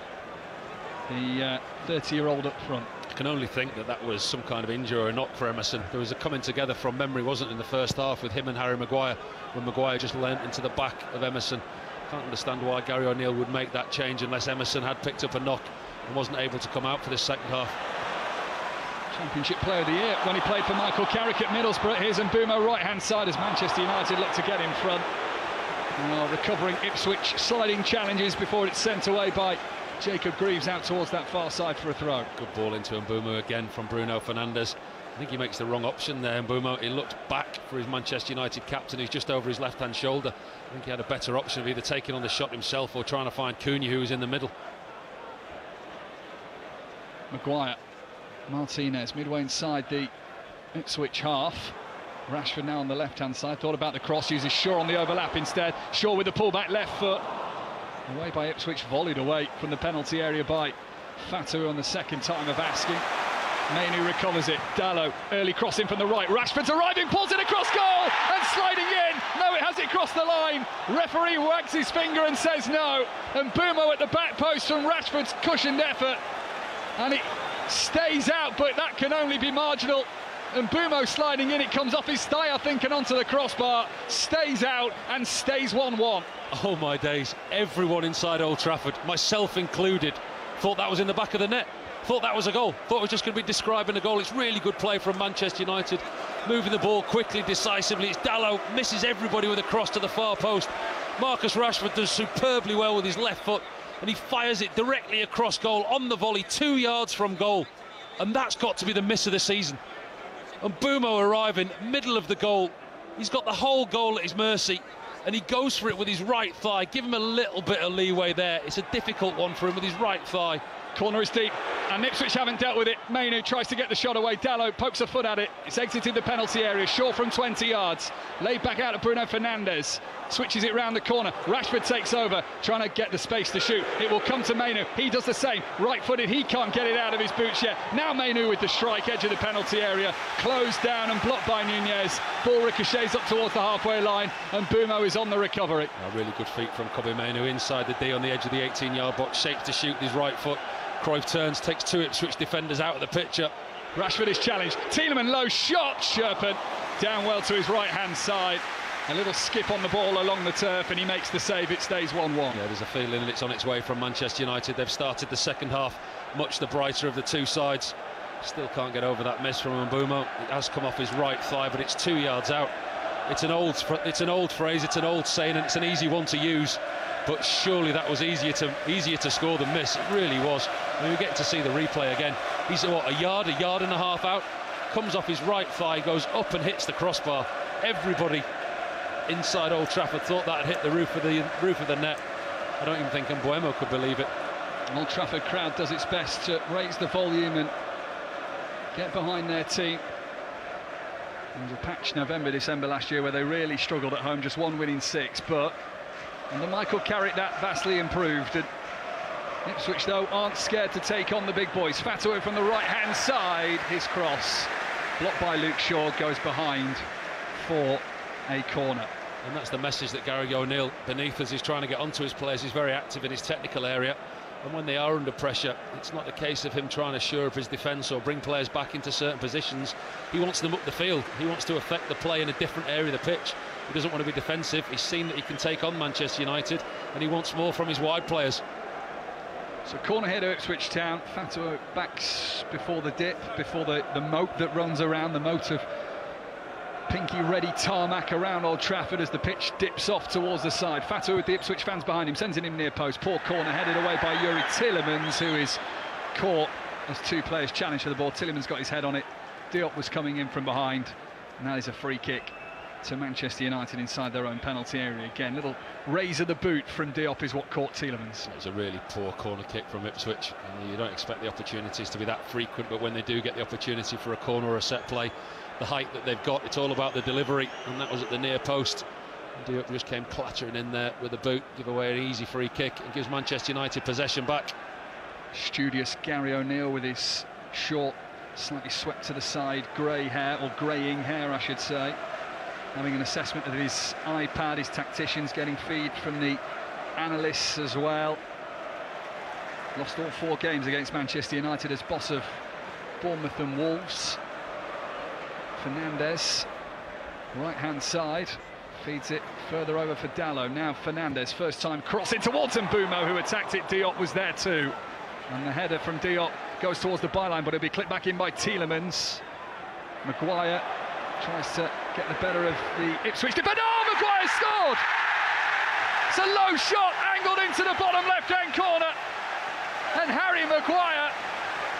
the thirty-year-old uh, up front. I can only think that that was some kind of injury or a knock for Emerson. There was a coming together from memory, wasn't it, in the first half with him and Harry Maguire, when Maguire just leant into the back of Emerson. Can't understand why Gary O'Neill would make that change unless Emerson had picked up a knock and wasn't able to come out for this second half. Championship Player of the Year when he played for Michael Carrick at Middlesbrough. Here's Mbumo right-hand side as Manchester United look to get in front. Now recovering Ipswich, sliding challenges before it's sent away by Jacob Greaves out towards that far side for a throw. Good ball into Mbumo again from Bruno Fernandes. I think he makes the wrong option there, and Mbeumo, he looks back for his Manchester United captain, who's just over his left-hand shoulder. I think he had a better option of either taking on the shot himself or trying to find Cunha, who was in the middle. Maguire, Martinez, midway inside the Ipswich half. Rashford now on the left-hand side, thought about the cross, uses Shaw on the overlap instead. Shaw with the pullback left foot. Away by Ipswich, volleyed away from the penalty area by Fatou on the second time of asking. Mainoo recovers it. Dalot, early crossing from the right. Rashford's arriving, pulls it across goal and sliding in. No, it has it crossed the line. Referee wags his finger and says no. And Mbeumo at the back post from Rashford's cushioned effort. And it stays out, but that can only be marginal. And Mbeumo sliding in, it comes off his thigh, I think, and onto the crossbar. Stays out and stays one one. Oh my days, everyone inside Old Trafford, myself included, thought that was in the back of the net. Thought that was a goal. Thought it was just going to be describing a goal. It's really good play from Manchester United. Moving the ball quickly, decisively. It's Dalot, misses everybody with a cross to the far post. Marcus Rashford does superbly well with his left foot, and he fires it directly across goal on the volley, two yards from goal. And that's got to be the miss of the season. And Mbeumo arriving, middle of the goal. He's got the whole goal at his mercy, and he goes for it with his right thigh. Give him a little bit of leeway there. It's a difficult one for him with his right thigh. Corner is deep, and Ipswich haven't dealt with it. Mainoo tries to get the shot away. Dalot pokes a foot at it. It's exited the penalty area. Shaw from twenty yards. Laid back out to Bruno Fernandes. Switches it round the corner. Rashford takes over, trying to get the space to shoot. It will come to Mainoo. He does the same. Right-footed. He can't get it out of his boots yet. Now Mainoo with the strike, edge of the penalty area. Closed down and blocked by Nunez. Ball ricochets up towards the halfway line, and Mbeumo is on the recovery. A really good feat from Kobbie Mainoo inside the D on the edge of the eighteen-yard box. Shapes to shoot with his right foot. Cruyff turns, takes two Ipswich defenders out of the picture. Rashford is challenged. Tielemans low shot. Sherpen down well to his right-hand side. A little skip on the ball along the turf, and he makes the save. It stays one one. Yeah, there's a feeling that it's on its way from Manchester United. They've started the second half much the brighter of the two sides. Still can't get over that miss from Mbeumo. It has come off his right thigh, but it's two yards out. It's an old, it's an old phrase, it's an old saying, and it's an easy one to use. But surely that was easier to easier to score than miss. It really was. I mean, we get to see the replay again. He's what, a yard, a yard and a half out. Comes off his right thigh, goes up and hits the crossbar. Everybody inside Old Trafford thought that had hit the roof of the roof of the net. I don't even think Mbeumo could believe it. Old Trafford crowd does its best to raise the volume and get behind their team. There was a patch November, December last year where they really struggled at home, just one win in six, but under Michael Carrick that vastly improved. And Ipswich, though, aren't scared to take on the big boys. Fatou from the right-hand side, his cross, blocked by Luke Shaw, goes behind for a corner. And that's the message that Gary O'Neill, beneath us, is trying to get onto his players. He's very active in his technical area, and when they are under pressure, it's not the case of him trying to shore up his defence or bring players back into certain positions. He wants them up the field. He wants to affect the play in a different area of the pitch. He doesn't want to be defensive. He's seen that he can take on Manchester United, and he wants more from his wide players. So corner here to Ipswich Town. Fatou backs before the dip, before the, the moat that runs around, the moat of pinky ready tarmac around Old Trafford as the pitch dips off towards the side. Fatou with the Ipswich fans behind him, sends it in near post. Poor corner headed away by Youri Tielemans, who is caught as two players challenge for the ball. Tielemans got his head on it. Diop was coming in from behind, and that is a free kick to Manchester United inside their own penalty area. Again, little raise of the boot from Diop is what caught Tielemans. It was a really poor corner kick from Ipswich. And you don't expect the opportunities to be that frequent, but when they do get the opportunity for a corner or a set play, the height that they've got, it's all about the delivery, and that was at the near post. And Diop just came clattering in there with the boot, give away an easy free kick, and gives Manchester United possession back. Studious Gary O'Neill with his short, slightly swept to the side, grey hair, or greying hair I should say, having an assessment of his iPad, his tacticians, getting feed from the analysts as well. Lost all four games against Manchester United as boss of Bournemouth and Wolves. Fernandes, right-hand side, feeds it further over for Dalot. Now Fernandes, first time crossing towards Mbeumo, who attacked it. Diop was there too. And the header from Diop goes towards the byline, but it'll be clipped back in by Tielemans. Maguire tries to get the better of the Ipswich defender. Oh, Maguire scored! It's a low shot, angled into the bottom left-hand corner. And Harry Maguire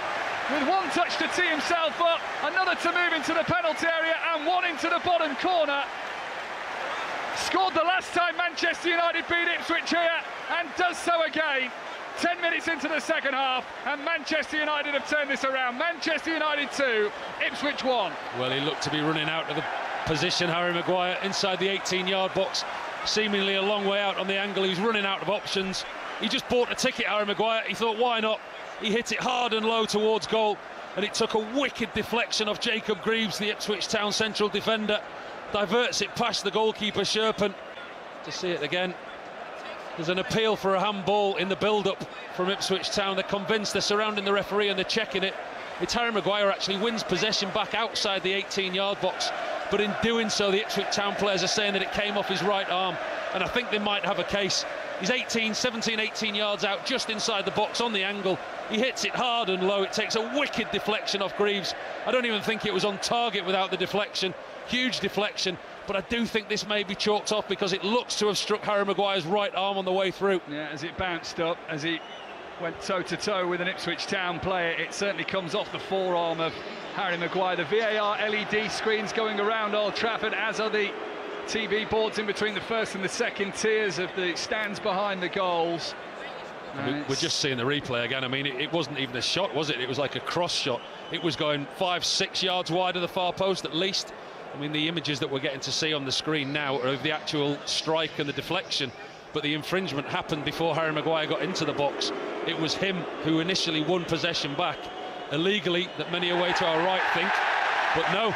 with one touch to tee himself up, another to move into the penalty area, and one into the bottom corner. Scored the last time Manchester United beat Ipswich here, and does so again. Ten minutes into the second half, and Manchester United have turned this around. Manchester United two, Ipswich one. Well, he looked to be running out of the position, Harry Maguire, inside the eighteen-yard box, seemingly a long way out on the angle. He's running out of options. He just bought a ticket, Harry Maguire. He thought, why not? He hit it hard and low towards goal, and it took a wicked deflection off Jacob Greaves, the Ipswich Town central defender. Diverts it past the goalkeeper, Sherpen. To see it again. There's an appeal for a handball in the build-up from Ipswich Town. They're convinced, they're surrounding the referee and they're checking it. It's Harry Maguire actually wins possession back outside the eighteen-yard box, but in doing so, the Ipswich Town players are saying that it came off his right arm, and I think they might have a case. He's eighteen, seventeen, eighteen yards out, just inside the box on the angle. He hits it hard and low. It takes a wicked deflection off Greaves. I don't even think it was on target without the deflection. Huge deflection, but I do think this may be chalked off because it looks to have struck Harry Maguire's right arm on the way through. Yeah, as it bounced up, as he went toe-to-toe with an Ipswich Town player, it certainly comes off the forearm of Harry Maguire. The V A R L E D screens going around Old Trafford, as are the T V boards in between the first and the second tiers of the stands behind the goals. And we're just seeing the replay again. I mean, it, it wasn't even a shot, was it? It was like a cross shot. It was going five, six yards wide of the far post at least. I mean, the images that we're getting to see on the screen now are of the actual strike and the deflection, but the infringement happened before Harry Maguire got into the box. It was him who initially won possession back illegally, that many away to our right think, but no.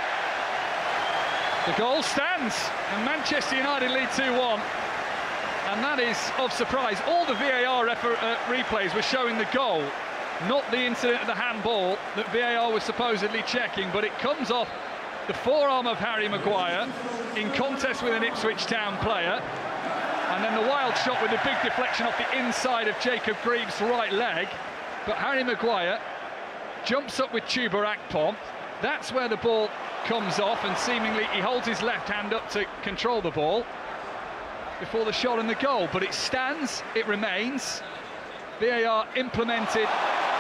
The goal stands, and Manchester United lead two one, and that is of surprise. All the V A R refer uh, replays were showing the goal, not the incident of the handball that V A R was supposedly checking, but it comes off the forearm of Harry Maguire in contest with an Ipswich Town player, and then the wild shot with the big deflection off the inside of Jacob Greaves' right leg. But Harry Maguire jumps up with Chuba Akpom. That's where the ball comes off, and seemingly he holds his left hand up to control the ball before the shot and the goal. But it stands, it remains. V A R implemented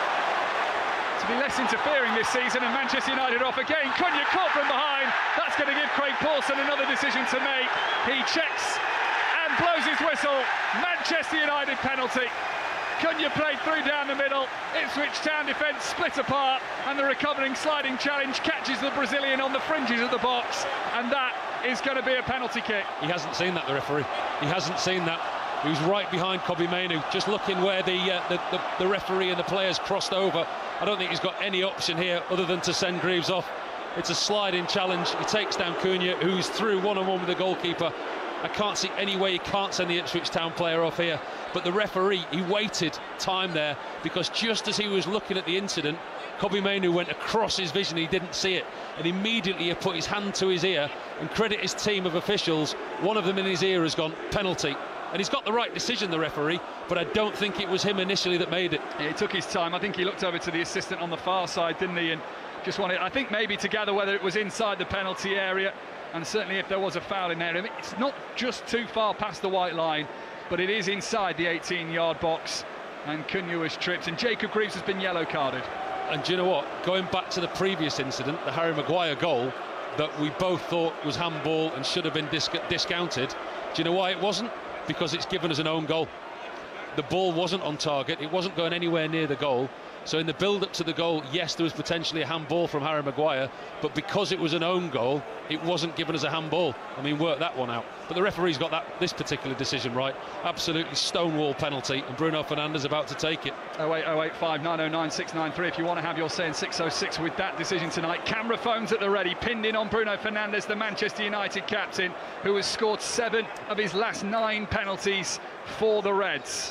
to be less interfering this season, and Manchester United off again. Cunha caught from behind. That's going to give Craig Pawson another decision to make. He checks and blows his whistle. Manchester United penalty. Cunha played through down the middle. Ipswich Town defence split apart, and the recovering sliding challenge catches the Brazilian on the fringes of the box, and that is going to be a penalty kick. He hasn't seen that, the referee. He hasn't seen that. He was right behind Kobbie Mainoo, just looking where the, uh, the, the the referee and the players crossed over. I don't think he's got any option here other than to send Greaves off. It's a sliding challenge. He takes down Cunha, who's through one-on-one with the goalkeeper. I can't see any way he can't send the Ipswich Town player off here. But the referee, he waited time there, because just as he was looking at the incident, Kobbie Mainoo went across his vision. He didn't see it, and immediately he put his hand to his ear, and credit his team of officials. One of them in his ear has gone penalty. And he's got the right decision, the referee, but I don't think it was him initially that made it. Yeah, he took his time. I think he looked over to the assistant on the far side, didn't he, and just wanted, I think, maybe to gather whether it was inside the penalty area, and certainly if there was a foul in there. I mean, it's not just too far past the white line, but it is inside the eighteen-yard box, and Cunha was tripped, and Jacob Greaves has been yellow carded. And do you know what? Going back to the previous incident, the Harry Maguire goal that we both thought was handball and should have been dis discounted, do you know why it wasn't? Because it's given us an own goal. The ball wasn't on target, it wasn't going anywhere near the goal. So in the build-up to the goal, yes, there was potentially a handball from Harry Maguire, but because it was an own goal, it wasn't given as a handball. I mean, work that one out. But the referee's got that this particular decision right. Absolutely stonewall penalty, and Bruno Fernandes about to take it. oh eight oh eight five nine oh nine six nine three if you want to have your say in six oh six with that decision tonight. Camera phones at the ready, pinned in on Bruno Fernandes, the Manchester United captain, who has scored seven of his last nine penalties for the Reds.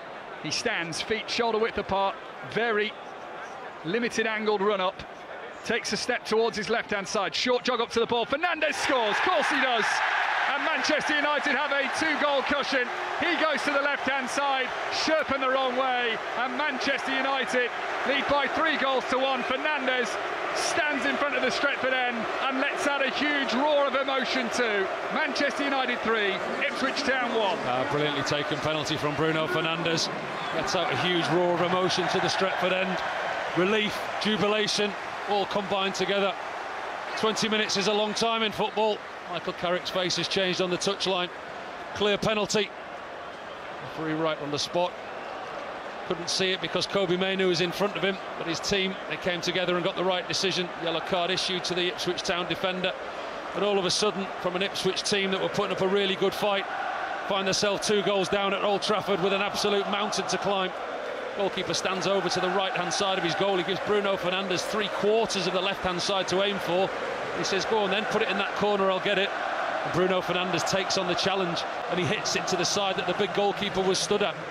He stands, feet shoulder width apart, very limited angled run up, takes a step towards his left hand side, short jog up to the ball. Fernandes scores, of course he does, and Manchester United have a two goal cushion. He goes to the left hand side, Sherpen the wrong way, and Manchester United lead by three goals to one. Fernandes stands in front of the Stretford end and lets out a huge roar of emotion too. Manchester United three, Ipswich Town one. Uh, brilliantly taken penalty from Bruno Fernandes. Lets out a huge roar of emotion to the Stretford end. relief, jubilation, all combined together. twenty minutes is a long time in football. Michael Carrick's face has changed on the touchline. Clear penalty. Referee right on the spot. Couldn't see it because Kobbie Mainoo was in front of him, but his team, they came together and got the right decision. Yellow card issued to the Ipswich Town defender. And all of a sudden, from an Ipswich team that were putting up a really good fight, find themselves two goals down at Old Trafford with an absolute mountain to climb. Goalkeeper stands over to the right-hand side of his goal. He gives Bruno Fernandes three quarters of the left-hand side to aim for. He says, go on then, put it in that corner, I'll get it. And Bruno Fernandes takes on the challenge and he hits it to the side that the big goalkeeper was stood at.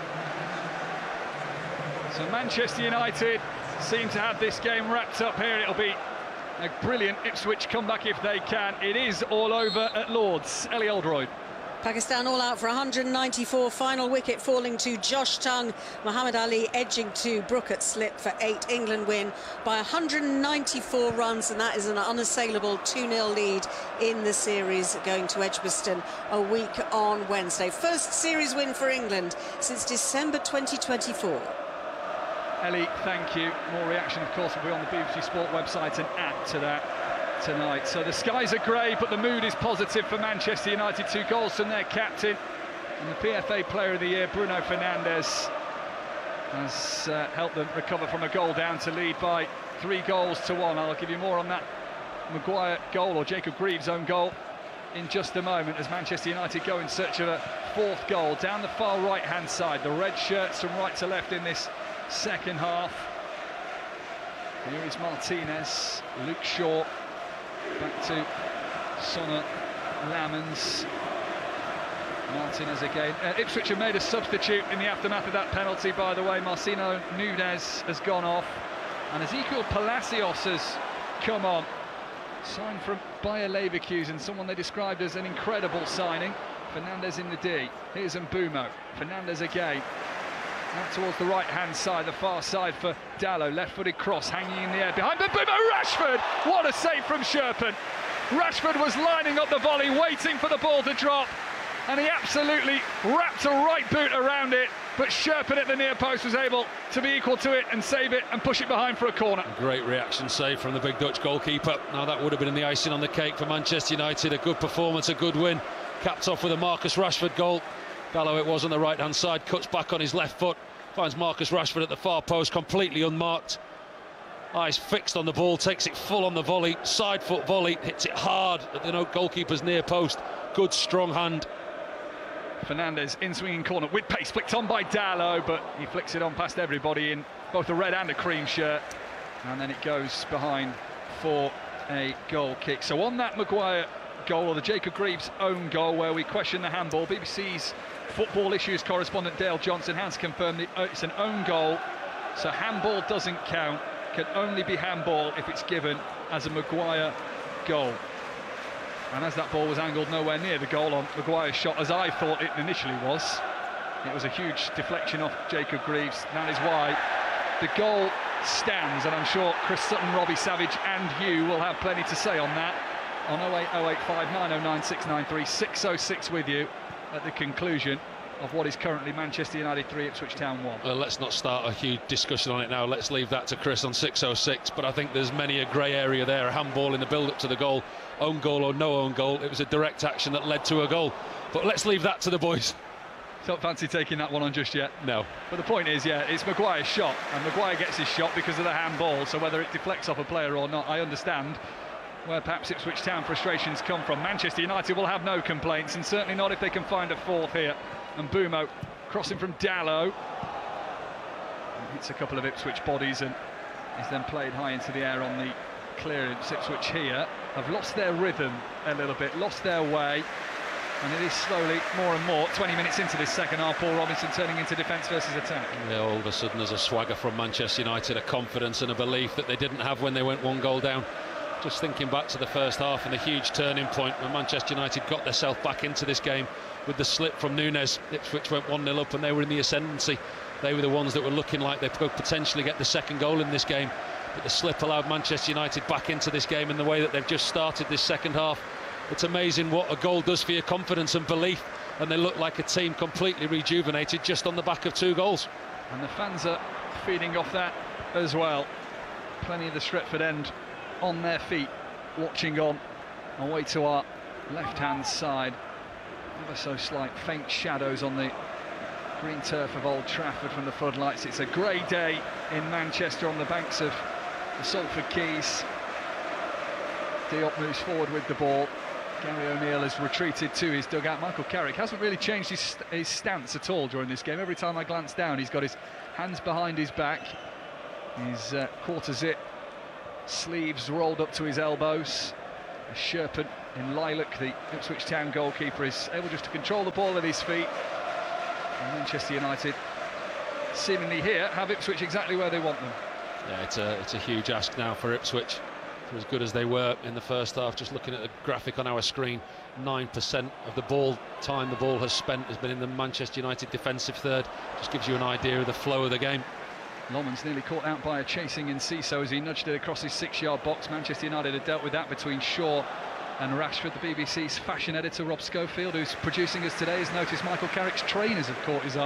So Manchester United seem to have this game wrapped up here. It'll be a brilliant Ipswich comeback if they can. It is all over at Lord's. Ellie Oldroyd. Pakistan all out for one hundred ninety-four, final wicket falling to Josh Tongue. Muhammad Ali edging to Brook at slip for eight. England win by one hundred ninety-four runs, and that is an unassailable two nil lead in the series going to Edgbaston a week on Wednesday. First series win for England since December twenty twenty-four. Ellie, thank you. More reaction, of course, will be on the B B C Sport website and add to that tonight. So the skies are grey, but the mood is positive for Manchester United. Two goals from their captain and the P F A Player of the Year, Bruno Fernandes, has uh, helped them recover from a goal down to lead by three goals to one. I'll give you more on that Maguire goal, or Jacob Greaves' own goal, in just a moment, as Manchester United go in search of a fourth goal. Down the far right-hand side, the red shirts from right to left in this second half. Here is Martinez, Luke Shaw, back to Sonna Lamans. Martinez again. Uh, Ipswich have made a substitute in the aftermath of that penalty, by the way. Marcino Nunes has gone off, and Ezequiel Palacios has come on. Signed from Bayer Leverkusen, someone they described as an incredible signing. Fernandes in the D. Here's Mbeumo. Fernandes again. Out towards the right-hand side, the far side for Dalot. Left-footed cross hanging in the air behind Mbeumo. Rashford! What a save from Sherpen. Rashford was lining up the volley, waiting for the ball to drop, and he absolutely wrapped a right boot around it, but Sherpen at the near post was able to be equal to it and save it and push it behind for a corner. Great reaction save from the big Dutch goalkeeper. Now that would have been the icing on the cake for Manchester United. A good performance, a good win. Capped off with a Marcus Rashford goal. Dalot it was on the right-hand side, cuts back on his left foot, finds Marcus Rashford at the far post, completely unmarked. Eyes fixed on the ball, takes it full on the volley, side foot volley, hits it hard at the goalkeeper's near post. Good, strong hand. Fernandes in swinging corner with pace, flicked on by Dalot, but he flicks it on past everybody in both a red and a cream shirt, and then it goes behind for a goal kick. So on that Maguire goal, or the Jacob Greaves' own goal, where we question the handball, B B C's football issues correspondent Dale Johnson has confirmed that it's an own goal, so handball doesn't count, can only be handball if it's given as a Maguire goal. And as that ball was angled nowhere near the goal on Maguire's shot, as I thought it initially was, it was a huge deflection off Jacob Greaves. That is why the goal stands, and I'm sure Chris Sutton, Robbie Savage and you will have plenty to say on that on oh eight oh eight five nine oh nine six nine three, six oh six with you at the conclusion of what is currently Manchester United three, Ipswich Town one. Well, let's not start a huge discussion on it now. Let's leave that to Chris on six oh six, but I think there's many a grey area there. A handball in the build-up to the goal, own goal or no own goal. It was a direct action that led to a goal, but let's leave that to the boys. Don't fancy taking that one on just yet. No. But the point is, yeah, it's Maguire's shot, and Maguire gets his shot because of the handball, so whether it deflects off a player or not, I understand where perhaps Ipswich Town frustrations come from. Manchester United will have no complaints, and certainly not if they can find a fourth here. And Mbeumo crossing from Dalot, hits a couple of Ipswich bodies and is then played high into the air on the clearance. Ipswich here have lost their rhythm a little bit, lost their way, and it is slowly more and more, twenty minutes into this second half, Paul Robinson turning into defence versus attack. Yeah, all of a sudden there's a swagger from Manchester United, a confidence and a belief that they didn't have when they went one goal down. Just thinking back to the first half and the huge turning point when Manchester United got themselves back into this game with the slip from Nunes. Ipswich went one nil up and they were in the ascendancy. They were the ones that were looking like they could potentially get the second goal in this game, but the slip allowed Manchester United back into this game in the way that they've just started this second half. It's amazing what a goal does for your confidence and belief, and they look like a team completely rejuvenated just on the back of two goals. And the fans are feeding off that as well. Plenty of the Stretford end on their feet, watching on, away to our left-hand side. Ever so slight faint shadows on the green turf of Old Trafford from the floodlights. It's a grey day in Manchester on the banks of the Salford Quays. Diop moves forward with the ball. Gary O'Neill has retreated to his dugout. Michael Carrick hasn't really changed his, his stance at all during this game. Every time I glance down, he's got his hands behind his back. His uh, quarter zip sleeves rolled up to his elbows. A Sherpen in lilac, the Ipswich Town goalkeeper, is able just to control the ball at his feet. And Manchester United, seemingly here, have Ipswich exactly where they want them. Yeah, it's a, it's a huge ask now for Ipswich. For as good as they were in the first half, just looking at the graphic on our screen, nine percent of the ball time the ball has spent has been in the Manchester United defensive third. Just gives you an idea of the flow of the game. Lomans nearly caught out by a chasing Enciso as he nudged it across his six-yard box. Manchester United had dealt with that between Shaw and Rashford. The B B C's fashion editor Rob Schofield, who's producing us today, has noticed Michael Carrick's trainers have caught his eye.